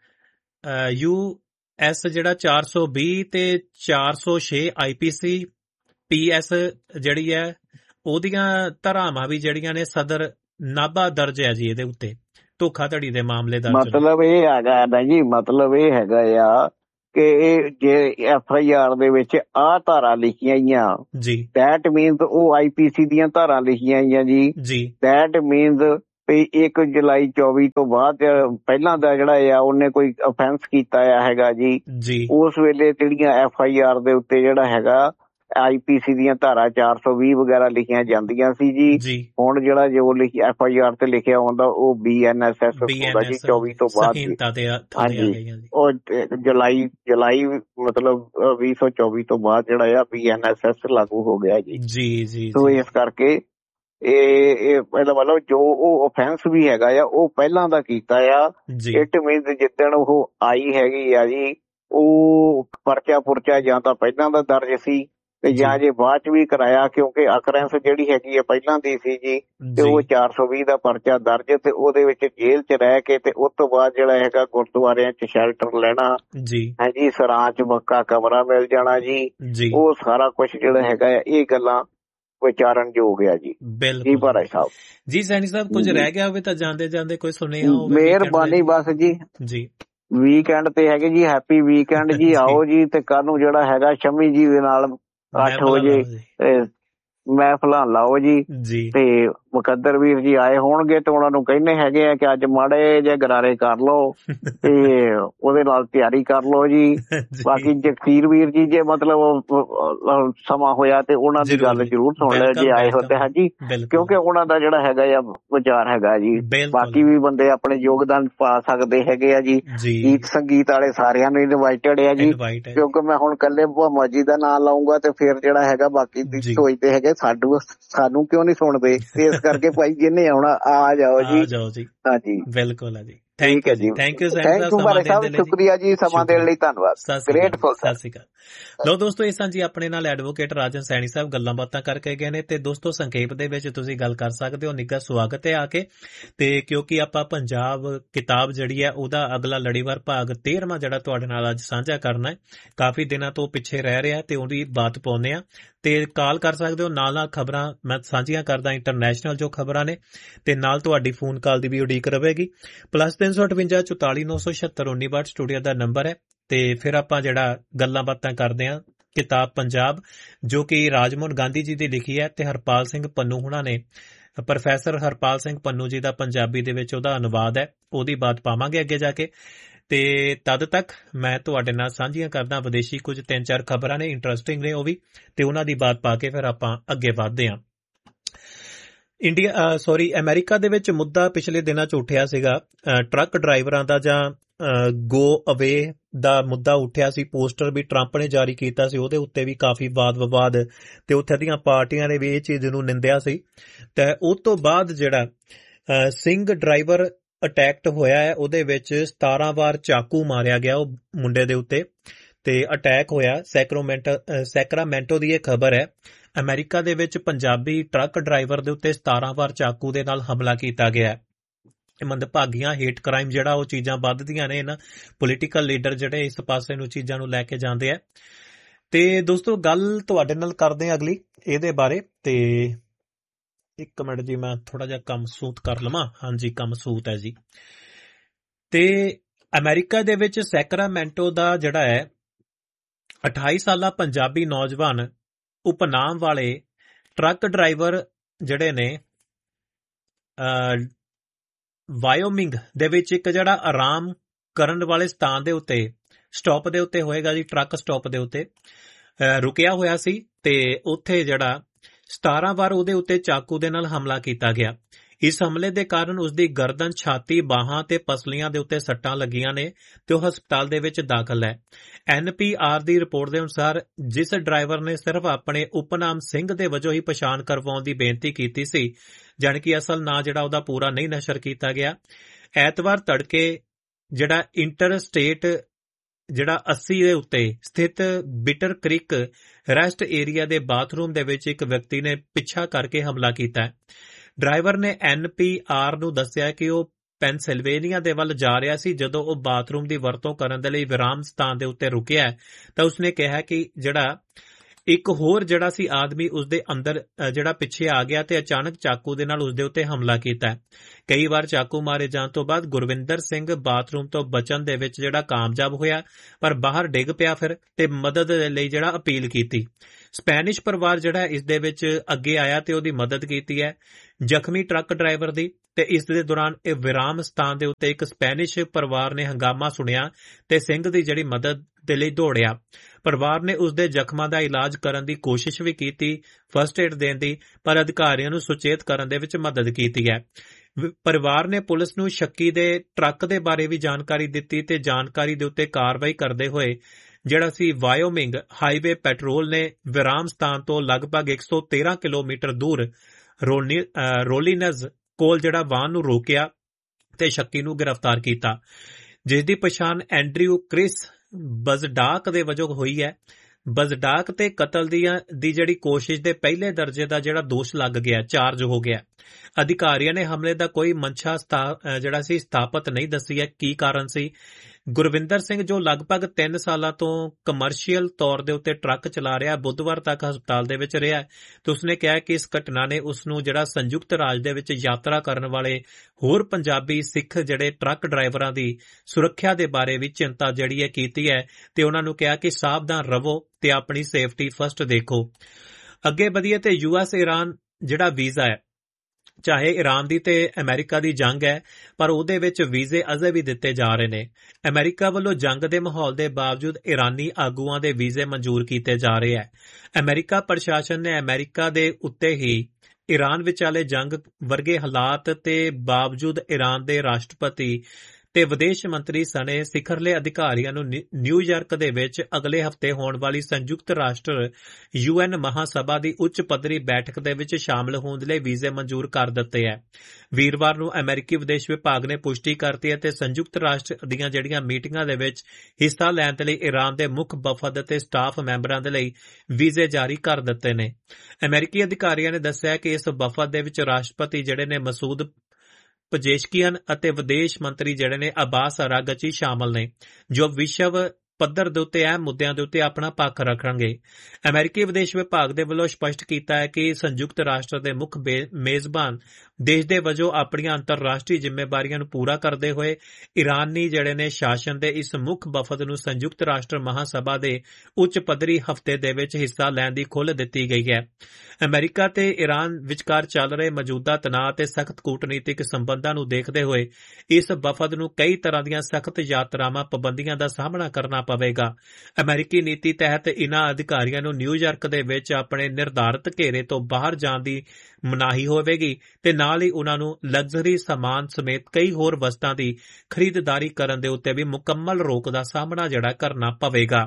ਯੂ ਐਸ ਜਿਹੜਾ ਚਾਰ ਸੌ ਵੀਹ ਤੇ ਚਾਰ ਸੌ ਛੇ ਆਈ ਪੀ ਸੀ ਪੀ ਐਸ ਜਿਹੜੀ ਹੈ ਉਹਦੀਆਂ ਧਾਰਾਵਾਂ ਵੀ ਜਿਹੜੀਆਂ ਨੇ ਸਦਰ ਨਾਭਾ ਦਰਜ ਹੈ ਜੀ ਇਹਦੇ ਉੱਤੇ ਧੋਖਾਧੜੀ ਦੇ ਮਾਮਲੇ ਦਾ। ਮਤਲਬ ਇਹ ਹੈਗਾ ਨਾ ਜੀ, ਮਤਲਬ ਇਹ ਹੈਗਾ ਆ ਕਿ ਇਹ ਜੇ ਐਫ ਆਈ ਆਰ ਦੇ ਵਿੱਚ ਆਹ ਧਾਰਾ ਲਿਖੀਆਂ ਹੋਈਆਂ ਜੀ, ਦੈਟ ਮੀਨਸ ਉਹ ਆਈ ਪੀ ਸੀ ਦੀਆਂ ਧਾਰਾ ਲਿਖੀਆਂ ਹੋਈਆਂ ਜੀ, ਦੈਟ ਮੀਨਸ ਵੀ ਇੱਕ ਜੁਲਾਈ ਚੌਵੀ ਤੋਂ ਬਾਅਦ ਪਹਿਲਾਂ ਦਾ ਜਿਹੜਾ ਆ ਉਹਨੇ ਕੋਈ ਅਫੈਂਸ ਕੀਤਾ ਆ ਹੈਗਾ ਜੀ, ਉਸ ਵੇਲੇ ਜਿਹੜੀਆਂ ਐਫ ਆਈ ਆਰ ਦੇ ਉੱਤੇ ਜਿਹੜਾ ਹੈਗਾ ਆਈ ਪੀ ਸੀ ਦੀਆਂ ਧਾਰਾ ਚਾਰ ਸੌ ਵੀਹ ਵਗੈਰਾ ਲਿਖੀਆਂ ਜਾਂਦੀਆਂ ਸੀ ਜੀ। ਹੁਣ ਜਿਹੜਾ ਜੋ ਲਿਖੀ ਐਫ ਆਈ ਆਰ ਤੇ ਲਿਖਿਆ ਹੁੰਦਾ ਉਹ ਬੀ ਐਨ ਐਸ ਐਸ ਹੁੰਦਾ ਜੀ ਚੌਵੀ ਤੋਂ ਬਾਅਦ ਜੀ। ਹਾਂਜੀ, ਉਹ ਜੁਲਾਈ ਜੁਲਾਈ ਮਤਲਬ ਵੀਹ ਸੌ ਚੌਵੀ ਤੋਂ ਬਾਅਦ ਜਿਹੜਾ ਆ ਬੀ ਐਨ ਐਸ ਐਸ ਲਾਗੂ ਹੋ ਗਿਆ ਜੀ। ਜੀ ਜੀ ਸੋ ਇਸ ਕਰਕੇ ਇਹ ਇਹ ਮਤਲਬ ਜੋ ਉਹ ਅਫੈਂਸ ਵੀ ਹੈਗਾ ਆ ਉਹ ਪਹਿਲਾਂ ਦਾ ਕੀਤਾ ਆ। ਇਟ ਮੀਨਸ ਜਿੱਦਣ ਉਹ ਆਈ ਹੈਗੀ ਆ ਜੀ ਉਹ ਪਰਚਾ ਪੁਰਚਾ ਜਾਂ ਤਾਂ ਪਹਿਲਾਂ ਦਾ ਦਰਜ ਸੀ ਤੇ ਜਾਂ ਜੇ ਬਾਅਦ ਚ ਵੀ ਕਰਾਇਆ, ਕਿਉਂਕਿ ਅਕਰੈਂਸ ਜਿਹੜੀ ਹੈਗੀ ਆ ਪਹਿਲਾਂ ਦੀ ਸੀ ਜੀ ਤੇ ਉਹ ਚਾਰ ਸੌ ਵੀਹ ਦਾ ਪਰਚਾ ਦਰਜ ਤੇ ਉਹਦੇ ਵਿੱਚ ਜੇਲ੍ਹ ਚ ਰਹਿ ਕੇ ਤੇ ਉਸ ਤੋਂ ਬਾਅਦ ਜਿਹੜਾ ਹੈਗਾ ਗੁਰਦੁਆਰਿਆਂ ਚ ਸ਼ੈਲਟਰ ਲੈਣਾ ਹਾਂਜੀ, ਸਰਾਂ ਚ ਮੱਕਾ ਕਮਰਾ ਮਿਲ ਜਾਣਾ ਜੀ, ਉਹ ਸਾਰਾ ਕੁਛ ਜਿਹੜਾ ਹੈਗਾ ਇਹ ਗੱਲਾਂ ਵਿਚਾਰਨ ਯੋਗ ਆ ਜੀ। ਜੀ ਭਾਰਾ ਸਾਹਿਬ ਜੀ ਸੈਣੀ ਸਾਹਿਬ ਕੁਝ ਰਹਿ ਗਿਆ ਹੋਵੇ ਤਾਂ ਜਾਂਦੇ ਜਾਂਦੇ ਕੋਈ ਸੁਨੇਹਾ ਹੋਵੇ? ਮਿਹਰਬਾਨੀ ਬਸ ਜੀ। ਜੀ ਵੀਕਐਂਡ ਤੇ ਹੈਗੇ ਜੀ, ਹੈਪੀ ਵੀਕਐਂਡ ਜੀ। ਆਓ ਜੀ ਤੇ ਕੱਲ ਨੂੰ ਜਿਹੜਾ ਹੈਗਾ ਸ਼ਮੀ ਜੀ ਦੇ ਨਾਲ ਅੱਠ ਵਜੇ ਮਹਿਫਲਾਂ ਲਾਓ ਜੀ ਤੇ ਮੁਕੱਦਰ ਵੀਰ ਜੀ ਆਏ ਹੋਣਗੇ ਤੇ ਉਹਨਾਂ ਨੂੰ ਕਹਿੰਦੇ ਹੈਗੇ ਆ ਕਿ ਅੱਜ ਮਾੜੇ ਜਿਹੇ ਗਰਾਰੇ ਕਰ ਲਓ ਤੇ ਉਹਦੇ ਨਾਲ ਤਿਆਰੀ ਕਰ ਲਓ ਜੀ। ਬਾਕੀ ਜਗਸੀਰ ਵੀਰ ਜੀ ਜੇ ਮਤਲਬ ਸਮਾਂ ਹੋਇਆ ਤੇ ਉਹਨਾਂ ਦੀ ਗੱਲ ਜ਼ਰੂਰ ਸੁਣ ਲਿਓ ਜੇ ਆਏ ਹੁੰਦੇ। ਹਾਂਜੀ, ਕਿਉਂਕਿ ਉਹਨਾਂ ਦਾ ਜਿਹੜਾ ਹੈਗਾ ਆ ਵਿਚਾਰ ਹੈਗਾ ਜੀ। ਬਾਕੀ ਵੀ ਬੰਦੇ ਆਪਣੇ ਯੋਗਦਾਨ ਪਾ ਸਕਦੇ ਹੈਗੇ ਆ ਜੀ। ਗੀਤ ਸੰਗੀਤ ਵਾਲੇ ਸਾਰਿਆਂ ਨੂੰ ਇਨਵਾਈਟਡ ਆ ਜੀ, ਕਿਉਂਕਿ ਮੈਂ ਹੁਣ ਕੱਲੇ ਭਾਮਾ ਜੀ ਦਾ ਨਾਂ ਲਾਊਂਗਾ ਤੇ ਫਿਰ ਜਿਹੜਾ ਹੈਗਾ ਬਾਕੀ ਦੀ ਸੋਚਦੇ ਹੈਗੇ ਸਾਨੂੰ ਸਾਨੂੰ ਕਿਉਂ ਨਹੀਂ ਸੁਣਦੇ, ਇਸ ਕਰਕੇ ਭਾਈ ਜਿਹਨੇ ਆਉਣਾ ਆ ਜਾਓ ਜੀ। ਹਾਂਜੀ ਬਿਲਕੁਲ ਜੀ, ਥੈਂਕ ਯੂ ਜੀ, ਥੈਂਕ ਯੂ ਸਾਹਿਬ, ਸ਼ੁਕਰੀਆ ਜੀ ਸਮਾਂ ਦੇਣ ਲਈ, ਧੰਨਵਾਦ, ਗ੍ਰੇਟਫੁਲ। ਸਤਿ ਸ਼੍ਰੀ ਅਕਾਲ। ਲੋ ਦੋਸਤੋ, ਇਸ ਜੀ ਆਪਣੇ ਨਾਲ ਐਡਵੋਕੇਟ ਰਾਜਨ ਸੈਣੀ ਸਾਹਿਬ ਗੱਲਾਂ ਬਾਤਾਂ ਕਰਕੇ ਗਏ ਨੇ ਤੇ ਦੋਸਤੋ ਸੰਖੇਪ ਦੇ ਵਿੱਚ ਤੁਸੀਂ ਗੱਲ ਕਰ ਸਕਦੇ ਹੋ। ਨਿੱਘਾ ਸਵਾਗਤ ਹੈ ਆ ਕੇ। ਤੇ ਕਿਉਂਕਿ ਆਪਾਂ ਪੰਜਾਬ ਕਿਤਾਬ ਜਿਹੜੀ ਹੈ ਉਹਦਾ ਅਗਲਾ ਲੜੀਵਾਰ ਭਾਗ ਤੇਰਵਾਂ ਜਿਹੜਾ ਤੁਹਾਡੇ ਨਾਲ ਅੱਜ ਸਾਂਝਾ ਕਰਨਾ ਹੈ, ਕਾਫੀ ਦਿਨਾਂ ਤੋਂ ਪਿੱਛੇ ਰਹਿ ਰਿਹਾ ਤੇ ਉਹਦੀ ਬਾਤ ਪਾਉਂਦੇ ਆ ਤੇ ਕਾਲ ਕਰ ਸਕਦੇ ਹੋ। ਨਾਲ ਨਾਲ ਖਬਰਾਂ ਮੈਂ ਸਾਂਝੀਆਂ ਕਰਦਾ, ਇੰਟਰਨੈਸ਼ਨਲ ਜੋ ਖਬਰਾਂ ਨੇ, ਤੇ ਨਾਲ ਤੁਹਾਡੀ ਫੋਨ ਕਾਲ ਦੀ ਵੀ ਉਡੀਕ ਰਹੇਗੀ। ਪਲੱਸ ਤਿੰਨ ਸੌ ਅਠਵੰਜਾ ਚੁਤਾਲੀ ਨੌ ਸੌ ਛੱਤਰ ਉੱਨੀ ਬਾਹਠ ਸਟੂਡੀਓ ਦਾ ਨੰਬਰ ਹੈ। ਤੇ ਫਿਰ ਆਪਾਂ ਜਿਹੜਾ ਗੱਲਾਂ ਬਾਤਾਂ ਕਰਦੇ ਹਾਂ ਕਿਤਾਬ ਪੰਜਾਬ, ਜੋ ਕਿ ਰਾਜਮੋਹਨ ਗਾਂਧੀ ਜੀ ਦੀ ਲਿਖੀ ਹੈ ਤੇ ਹਰਪਾਲ ਸਿੰਘ ਪੰਨੂ ਹੁਣਾਂ ਨੇ, ਪ੍ਰੋਫੈਸਰ ਹਰਪਾਲ ਸਿੰਘ ਪੰਨੂ ਜੀ ਦਾ ਪੰਜਾਬੀ ਦੇ ਵਿੱਚ ਉਹਦਾ ਅਨੁਵਾਦ ਹੈ। ਉਹਦੀ ਬਾਤ ਪਾਵਾਂਗੇ ਅੱਗੇ ਜਾ ਕੇ। ਤੇ ਤਦ ਤੱਕ ਮੈਂ ਤੁਹਾਡੇ ਨਾਲ ਸਾਂਝੀਆਂ ਕਰਦਾ ਵਿਦੇਸ਼ੀ ਕੁਝ ਤਿੰਨ ਚਾਰ ਖਬਰਾਂ ਨੇ, ਇੰਟਰਸਟਿੰਗ ਨੇ ਉਹ ਵੀ, ਤੇ ਉਹਨਾਂ ਦੀ ਬਾਤ ਪਾ ਕੇ ਫਿਰ ਆਪਾਂ ਅੱਗੇ ਵਧਦੇ ਹਾਂ। ਇੰਡੀਆ ਸੌਰੀ ਅਮਰੀਕਾ ਦੇ ਵਿੱਚ ਮੁੱਦਾ ਪਿਛਲੇ ਦਿਨਾਂ 'ਚ ਉੱਠਿਆ ਸੀਗਾ, ਟਰੱਕ ਡਰਾਈਵਰਾਂ ਦਾ ਜਾਂ ਗੋ ਅਵੇ ਦਾ ਮੁੱਦਾ ਉੱਠਿਆ ਸੀ। ਪੋਸਟਰ ਵੀ ਟਰੰਪ ਨੇ ਜਾਰੀ ਕੀਤਾ ਸੀ, ਉਹਦੇ ਉੱਤੇ ਵੀ ਕਾਫੀ ਵਾਦ ਵਿਵਾਦ ਤੇ ਉੱਥੇ ਦੀਆਂ ਪਾਰਟੀਆਂ ਨੇ ਵੀ ਇਹ ਚੀਜ਼ ਨੂੰ ਨਿੰਦਿਆ ਸੀ। ਤੇ ਉਸ ਤੋਂ ਬਾਅਦ ਜਿਹੜਾ ਸਿੰਘ ਡਰਾਈਵਰ ਅਟੈਕਟ ਹੋਇਆ ਹੈ, ਉਹਦੇ ਵਿੱਚ ਸਤਾਰਾਂ ਵਾਰ ਚਾਕੂ ਮਾਰਿਆ ਗਿਆ ਉਹ ਮੁੰਡੇ ਦੇ ਉੱਤੇ ਤੇ ਅਟੈਕ ਹੋਇਆ। ਸੈਕਰਾਮੈਂਟੋ ਸੈਕਰਾਮੈਂਟੋ ਦੀ ਇਹ ਖਬਰ ਹੈ। ਅਮਰੀਕਾ ਦੇ ਵਿੱਚ ਪੰਜਾਬੀ ਟਰੱਕ ਡਰਾਈਵਰ ਦੇ ਉੱਤੇ ਸਤਾਰਾਂ ਵਾਰ ਚਾਕੂ ਦੇ ਨਾਲ ਹਮਲਾ ਕੀਤਾ ਗਿਆ। ਮੰਦਭਾਗੀਆਂ ਹੇਟ ਕ੍ਰਾਈਮ ਜਿਹੜਾ ਉਹ ਚੀਜ਼ਾਂ ਵੱਧਦੀਆਂ ਨੇ, ਇਹਨਾਂ ਪੋਲੀਟੀਕਲ ਲੀਡਰ ਜਿਹੜੇ ਇਸ ਪਾਸੇ ਨੂੰ ਚੀਜ਼ਾਂ ਨੂੰ ਲੈ ਕੇ ਜਾਂਦੇ ਆ। ਤੇ ਦੋਸਤੋ ਗੱਲ ਤੁਹਾਡੇ ਨਾਲ ਕਰਦੇ ਆ ਅਗਲੀ ਇਹਦੇ ਬਾਰੇ। ਤੇ ਇੱਕ ਮਿੰਟ ਜੀ, ਮੈਂ ਥੋੜਾ ਜਿਹਾ ਕੰਮ ਸੂਤ ਕਰ ਲਵਾਂ। ਹਾਂਜੀ, ਕੰਮ ਸੂਤ ਹੈ ਜੀ। ਤੇ ਅਮਰੀਕਾ ਦੇ ਵਿੱਚ ਸੈਕਰਾਮੈਂਟੋ ਦਾ ਜਿਹੜਾ ਹੈ ਅਠਾਈ ਸਾਲਾ ਪੰਜਾਬੀ ਨੌਜਵਾਨ ਉਪਨਾਮ ਵਾਲੇ ਟਰੱਕ ਡਰਾਈਵਰ ਜਿਹੜੇ ਨੇ ਵਾਇਓਮਿੰਗ ਦੇ ਵਿੱਚ ਇੱਕ ਜਿਹੜਾ ਆਰਾਮ ਕਰਨ ਵਾਲੇ ਸਥਾਨ ਦੇ ਉੱਤੇ ਸਟਾਪ ਦੇ ਉੱਤੇ ਹੋਏਗਾ ਜੀ, ਟਰੱਕ ਸਟਾਪ ਦੇ ਉੱਤੇ ਰੁਕਿਆ ਹੋਇਆ ਸੀ ਤੇ ਉੱਥੇ ਜਿਹੜਾ ਸਤਾਰਾਂ ਵਾਰ ਉਹਦੇ ਉੱਤੇ ਚਾਕੂ ਦੇ ਨਾਲ ਹਮਲਾ ਕੀਤਾ ਗਿਆ। ਇਸ ਹਮਲੇ ਦੇ ਕਾਰਨ ਉਸਦੀ ਗਰਦਨ, ਛਾਤੀ, ਬਾਹਾਂ ਤੇ ਪਸਲੀਆਂ ਦੇ ਉੱਤੇ ਸੱਟਾਂ ਲੱਗੀਆਂ ਨੇ ਤੇ ਉਹ ਹਸਪਤਾਲ ਦੇ ਵਿੱਚ ਦਾਖਲ ਹੈ। ਐਨ ਪੀ ਆਰ ਦੀ ਰਿਪੋਰਟ ਦੇ ਅਨੁਸਾਰ ਜਿਸ ਡਰਾਈਵਰ ਨੇ ਸਿਰਫ ਆਪਣੇ ਉਪਨਾਮ ਸਿੰਘ ਦੇ ਵਜੋਂ ਹੀ ਪਛਾਣ ਕਰਵਾਉਣ ਦੀ ਬੇਨਤੀ ਕੀਤੀ ਸੀ, ਜਾਣੀ ਕਿ ਅਸਲ ਨਾਂ ਜਿਹੜਾ ਉਹਦਾ ਪੂਰਾ ਨਹੀਂ ਨਸ਼ਰ ਕੀਤਾ ਗਿਆ। ਐਤਵਾਰ ਤੜਕੇ ਜਿਹੜਾ ਇੰਟਰ ਸਟੇਟ ਜਿਹੜਾ ਅੱਸੀ ਦੇ ਉੱਤੇ ਸਥਿਤ ਬਿਟਰ ਕ੍ਰਿਕ ਰੈਸਟ ਏਰੀਆ ਦੇ ਬਾਥਰੂਮ ਦੇ ਵਿੱਚ ਇੱਕ ਵਿਅਕਤੀ ਨੇ ਪਿੱਛਾ ਕਰਕੇ ਹਮਲਾ ਕੀਤਾ। ਡਰਾਈਵਰ ਨੇ ਐਨ ਪੀ ਆਰ ਨੂੰ ਦੱਸਿਆ ਕਿ ਉਹ ਪੈਨਸਿਲਵੇਨੀਆ ਦੇ ਵੱਲ ਜਾ ਰਿਹਾ ਸੀ। ਜਦੋਂ ਉਹ ਬਾਥਰੂਮ ਦੀ ਵਰਤੋਂ ਕਰਨ ਦੇ ਲਈ ਵਿਰਾਮ ਸਥਾਨ ਦੇ ਉੱਤੇ ਰੁਕਿਆ ਤਾਂ ਉਸਨੇ ਕਿਹਾ ਕਿ ਜਿਹੜਾ ਇੱਕ ਹੋਰ ਜਿਹੜਾ ਸੀ ਆਦਮੀ ਉਸਦੇ ਅੰਦਰ ਜਿਹੜਾ ਪਿੱਛੇ ਆ ਗਿਆ ਤੇ ਅਚਾਨਕ ਚਾਕੂ ਦੇ ਨਾਲ ਉਸਦੇ ਉੱਤੇ ਹਮਲਾ ਕੀਤਾ। ਕਈ ਵਾਰ ਚਾਕੂ ਮਾਰੇ ਜਾਣ ਤੋਂ ਬਾਅਦ ਗੁਰਵਿੰਦਰ ਸਿੰਘ ਬਾਥਰੂਮ ਤੋਂ ਬਚਣ ਦੇ ਵਿੱਚ ਜਿਹੜਾ ਕਾਮਯਾਬ ਹੋਇਆ, ਪਰ ਬਾਹਰ ਡਿੱਗ ਪਿਆ ਫਿਰ ਤੇ ਮਦਦ ਦੇ ਲਈ ਜਿਹੜਾ ਅਪੀਲ ਕੀਤੀ। ਸਪੈਨਿਸ਼ ਪਰਿਵਾਰ ਜਿਹੜਾ ਇਸ ਦੇ ਵਿੱਚ ਅੱਗੇ ਆਇਆ ਤੇ ਉਹਦੀ ਮਦਦ ਕੀਤੀ ਹੈ। ਜ਼ਖਮੀ ਟਰੱਕ ਡਰਾਈਵਰ ਦੀ ਤੇ ਇਸ ਦੇ ਦੌਰਾਨ ਇਹ ਵਿਰਾਮ ਸਥਾਨ ਦੇ ਉੱਤੇ ਇੱਕ ਸਪੈਨਿਸ਼ ਪਰਿਵਾਰ ਨੇ ਹੰਗਾਮਾ ਸੁਣਿਆ ਤੇ ਸਿੰਘ ਦੀ ਜਿਹੜੀ ਮਦਦ ਦੇ ਲਈ ਦੌੜਿਆ। ਪਰਿਵਾਰ ਨੇ ਉਸ ਦੇ ਜ਼ਖਮਾਂ ਦਾ ਇਲਾਜ ਕਰਨ ਦੀ ਕੋਸ਼ਿਸ਼ ਵੀ ਕੀਤੀ, ਫਸਟ ਏਡ ਦੇਣ ਦੀ, ਪਰ ਅਧਿਕਾਰੀਆਂ ਨੂੰ ਸੁਚੇਤ ਕਰਨ ਦੇ ਵਿੱਚ ਮਦਦ ਕੀਤੀ ਹੈ। ਪਰਿਵਾਰ ਨੇ ਪੁਲਿਸ ਨੂੰ ਸ਼ੱਕੀ ਦੇ ਟਰੱਕ ਦੇ ਬਾਰੇ ਵੀ ਜਾਣਕਾਰੀ ਦਿੱਤੀ ਤੇ ਜਾਣਕਾਰੀ ਦੇ ਉੱਤੇ ਕਾਰਵਾਈ ਕਰਦੇ ਹੋਏ ਜਿਹੜਾ ਸੀ ਵਾਇਓਮਿੰਗ ਹਾਈਵੇ ਪੈਟਰੋਲ ਨੇ ਵਿਰਾਮ ਸਥਾਨ ਤੋਂ ਲਗਭਗ ਇੱਕ ਸੌ ਤੇਰਾਂ ਕਿਲੋਮੀਟਰ ਦੂਰ ਰੋਲਿਨਜ਼ ਕੋਲ ਜਿਹੜਾ ਵਾਹਨ ਨੂੰ ਰੋਕਿਆ ਤੇ ਸ਼ੱਕੀ ਨੂੰ ਗ੍ਰਿਫਤਾਰ ਕੀਤਾ, ਜਿਸ ਦੀ ਪਛਾਣ ਐਂਡਰਿਊ ਕ੍ਰਿਸ ਬਜ਼ਡਾਕ ਦੇ ਵਜੋਂ ਹੋਈ ਹੈ। ਬਜ਼ਡਾਕ ਤੇ ਕਤਲ ਦੀ ਦੀ ਜਿਹੜੀ ਕੋਸ਼ਿਸ਼ ਦੇ ਪਹਿਲੇ ਦਰਜੇ ਦਾ ਜਿਹੜਾ ਦੋਸ਼ ਲੱਗ ਗਿਆ, ਚਾਰਜ ਹੋ ਗਿਆ। ਅਧਿਕਾਰੀਆਂ ਨੇ ਹਮਲੇ ਦਾ ਕੋਈ ਮਨਸ਼ਾ ਜਿਹੜਾ ਸੀ ਸਥਾਪਿਤ ਨਹੀਂ ਦੱਸੀ ਹੈ, ਕੀ ਕਾਰਨ ਸੀ। ਗੁਰਵਿੰਦਰ ਸਿੰਘ ਜੋ ਲਗਭਗ ਤਿੰਨ ਸਾਲਾਂ ਤੋਂ ਕਮਰਸ਼ੀਅਲ ਤੌਰ ਦੇ ਉੱਤੇ ਟਰੱਕ ਚਲਾ ਰਿਹਾ, ਬੁੱਧਵਾਰ ਤੱਕ ਹਸਪਤਾਲ ਦੇ ਵਿੱਚ ਰਿਹਾ ਤੇ ਉਸਨੇ ਕਿਹਾ ਕਿ ਇਸ ਘਟਨਾ ਨੇ ਉਸ ਨੂੰ ਜਿਹੜਾ ਸੰਯੁਕਤ ਰਾਜ ਦੇ ਵਿੱਚ ਯਾਤਰਾ ਕਰਨ ਵਾਲੇ ਹੋਰ ਪੰਜਾਬੀ ਸਿੱਖ ਜਿਹੜੇ ਟਰੱਕ ਡਰਾਈਵਰਾਂ ਦੀ ਸੁਰੱਖਿਆ ਦੇ ਬਾਰੇ ਵੀ ਚਿੰਤਾ ਜਿਹੜੀ ਹੈ ਕੀਤੀ ਹੈ ਤੇ ਉਹਨਾਂ ਨੂੰ ਕਿਹਾ ਕਿ ਸਾਵਧਾਨ ਰਹੋ ਤੇ ਆਪਣੀ ਸੇਫਟੀ ਫਸਟ ਦੇਖੋ। ਅੱਗੇ ਵਧੀਏ ਤੇ ਯੂ ਐਸ ਇਰਾਨ ਜਿਹੜਾ ਵੀਜ਼ਾ ਹੈ, ਚਾਹੇ ਇਰਾਨ ਦੀ ਤੇ ਅਮਰੀਕਾ ਦੀ ਜੰਗ ਹੈ, ਪਰ ਉਹਦੇ ਵਿੱਚ ਵੀਜ਼ੇ ਅਜੇ ਵੀ ਦਿੱਤੇ ਜਾ ਰਹੇ ਨੇ। ਅਮਰੀਕਾ ਵੱਲੋਂ ਜੰਗ ਦੇ ਮਾਹੌਲ ਦੇ ਬਾਵਜੂਦ ਇਰਾਨੀ ਆਗੂਆਂ ਦੇ ਵੀਜ਼ੇ ਮਨਜ਼ੂਰ ਕੀਤੇ ਜਾ ਰਹੇ ਹੈ। ਅਮਰੀਕਾ ਪ੍ਰਸ਼ਾਸਨ ਨੇ ਅਮਰੀਕਾ ਦੇ ਉੱਤੇ ਹੀ ਇਰਾਨ ਵਿਚਾਲੇ ਜੰਗ ਵਰਗੇ ਹਾਲਾਤ ਤੇ ਬਾਵਜੂਦ ਇਰਾਨ ਦੇ ਰਾਸ਼ਟਰਪਤੀ ਤੇ ਵਿਦੇਸ਼ ਮੰਤਰੀ ਸਣੇ ਸਿਖਰਲੇ ਅਧਿਕਾਰੀਆਂ ਨੂੰ ਨਿਊਯਾਰਕ ਦੇ ਵਿੱਚ ਅਗਲੇ ਹਫ਼ਤੇ ਹੋਣ ਵਾਲੀ ਸੰਯੁਕਤ ਰਾਸ਼ਟਰ ਯੂ ਐਨ ਮਹਾਸਭਾ ਦੀ ਉੱਚ ਪੱਧਰੀ ਬੈਠਕ ਦੇ ਵਿੱਚ ਸ਼ਾਮਲ ਹੋਣ ਦੇ ਲਈ ਵੀਜ਼ੇ ਮਨਜ਼ੂਰ ਕਰ ਦਿੱਤੇ ਹੈ। ਵੀਰਵਾਰ ਨੂੰ ਅਮਰੀਕੀ ਵਿਦੇਸ਼ ਵਿਭਾਗ ਨੇ ਪੁਸ਼ਟੀ ਕਰਤੀ ਹੈ ਤੇ ਸੰਯੁਕਤ ਰਾਸ਼ਟਰ ਦੀਆਂ ਜਿਹੜੀਆਂ ਮੀਟਿੰਗਾਂ ਦੇ ਵਿੱਚ ਹਿੱਸਾ ਲੈਣ ਦੇ ਲਈ ਇਰਾਨ ਦੇ ਮੁੱਖ ਵਫਦ ਅਤੇ ਸਟਾਫ ਮੈਂਬਰਾਂ ਦੇ ਲਈ ਵੀਜ਼ੇ ਜਾਰੀ ਕਰ ਦਿੱਤੇ ਨੇ। ਅਮਰੀਕੀ ਅਧਿਕਾਰੀਆਂ ਨੇ ਦੱਸਿਆ ਕਿ ਇਸ ਵਫਦ ਦੇ ਵਿੱਚ ਰਾਸ਼ਟਰਪਤੀ ਜਿਹੜੇ ਨੇ ਮਸੂਦ ਪਜੇਸ਼ਕੀਅਨ ਅਤੇ ਵਿਦੇਸ਼ ਮੰਤਰੀ ਜਿਹੜੇ ਨੇ ਅਬਾਸ ਅਰਾਗਚੀ ਸ਼ਾਮਲ ਨੇ, ਜੋ ਵਿਸ਼ਵ ਪੱਧਰ ਦੇ ਉੱਤੇ ਅਹਿਮ ਮੁੱਦਿਆਂ ਦੇ ਉੱਤੇ ਆਪਣਾ ਪੱਖ ਰੱਖਣਗੇ। ਅਮਰੀਕੀ ਵਿਦੇਸ਼ ਵਿਭਾਗ ਦੇ ਵੱਲੋਂ ਸਪਸ਼ਟ ਕੀਤਾ ਹੈ ਕਿ ਸੰਯੁਕਤ ਰਾਸ਼ਟਰ ਦੇ ਮੁੱਖ ਮੇਜ਼ਬਾਨ ਦੇਸ਼ ਦੇ ਵਜੋਂ ਆਪਣੀਆਂ ਅੰਤਰਰਾਸ਼ਟਰੀ ਜ਼ਿੰਮੇਵਾਰੀਆਂ ਨੂੰ ਪੂਰਾ ਕਰਦੇ ਹੋਏ ਇਰਾਨੀ ਜਿਹੜੇ ਨੇ ਸ਼ਾਸਨ ਦੇ ਇਸ ਮੁੱਖ ਵਫਦ ਨੂੰ ਸੰਯੁਕਤ ਰਾਸ਼ਟਰ ਮਹਾਸਭਾ ਦੇ ਉੱਚ ਪੱਧਰੀ ਹਫ਼ਤੇ ਦੇ ਵਿੱਚ ਹਿੱਸਾ ਲੈਣ ਦੀ ਖੁੱਲ੍ਹ ਦਿੱਤੀ ਗਈ ਹੈ। ਅਮਰੀਕਾ ਤੇ ਇਰਾਨ ਵਿਚਕਾਰ ਚੱਲ ਰਹੇ ਮੌਜੂਦਾ ਤਣਾਅ ਤੇ ਸਖਤ ਕੂਟਨੀਤਿਕ ਸੰਬੰਧਾਂ ਨੂੰ ਦੇਖਦੇ ਹੋਏ ਇਸ ਵਫਦ ਨੂੰ ਕਈ ਤਰ੍ਹਾਂ ਦੀਆਂ ਸਖਤ ਯਾਤਰਾਵਾਂ ਪਾਬੰਦੀਆਂ ਦਾ ਸਾਹਮਣਾ ਕਰਨਾ ਪਵੇਗਾ। ਅਮਰੀਕੀ ਨੀਤੀ ਤਹਿਤ ਇਨ੍ਹਾਂ ਅਧਿਕਾਰੀਆਂ ਨੂੰ ਨਿਊਯਾਰਕ ਦੇ ਵਿੱਚ ਆਪਣੇ ਨਿਰਧਾਰਤ ਘੇਰੇ ਤੋਂ ਬਾਹਰ ਜਾਣ ਦੀ ਮਨਾਹੀ ਹੋਵੇਗੀ ਤੇ ਨਾਲ ਹੀ ਉਨ੍ਹਾਂ ਨੂੰ ਲਗਜ਼ਰੀ ਸਾਮਾਨ ਸਮੇਤ ਕਈ ਹੋਰ ਵਸਤਾਂ ਦੀ ਖਰੀਦਦਾਰੀ ਕਰਨ ਦੇ ਉੱਤੇ ਵੀ ਮੁਕੰਮਲ ਰੋਕ ਦਾ ਸਾਹਮਣਾ ਜਿਹੜਾ ਕਰਨਾ ਪਵੇਗਾ।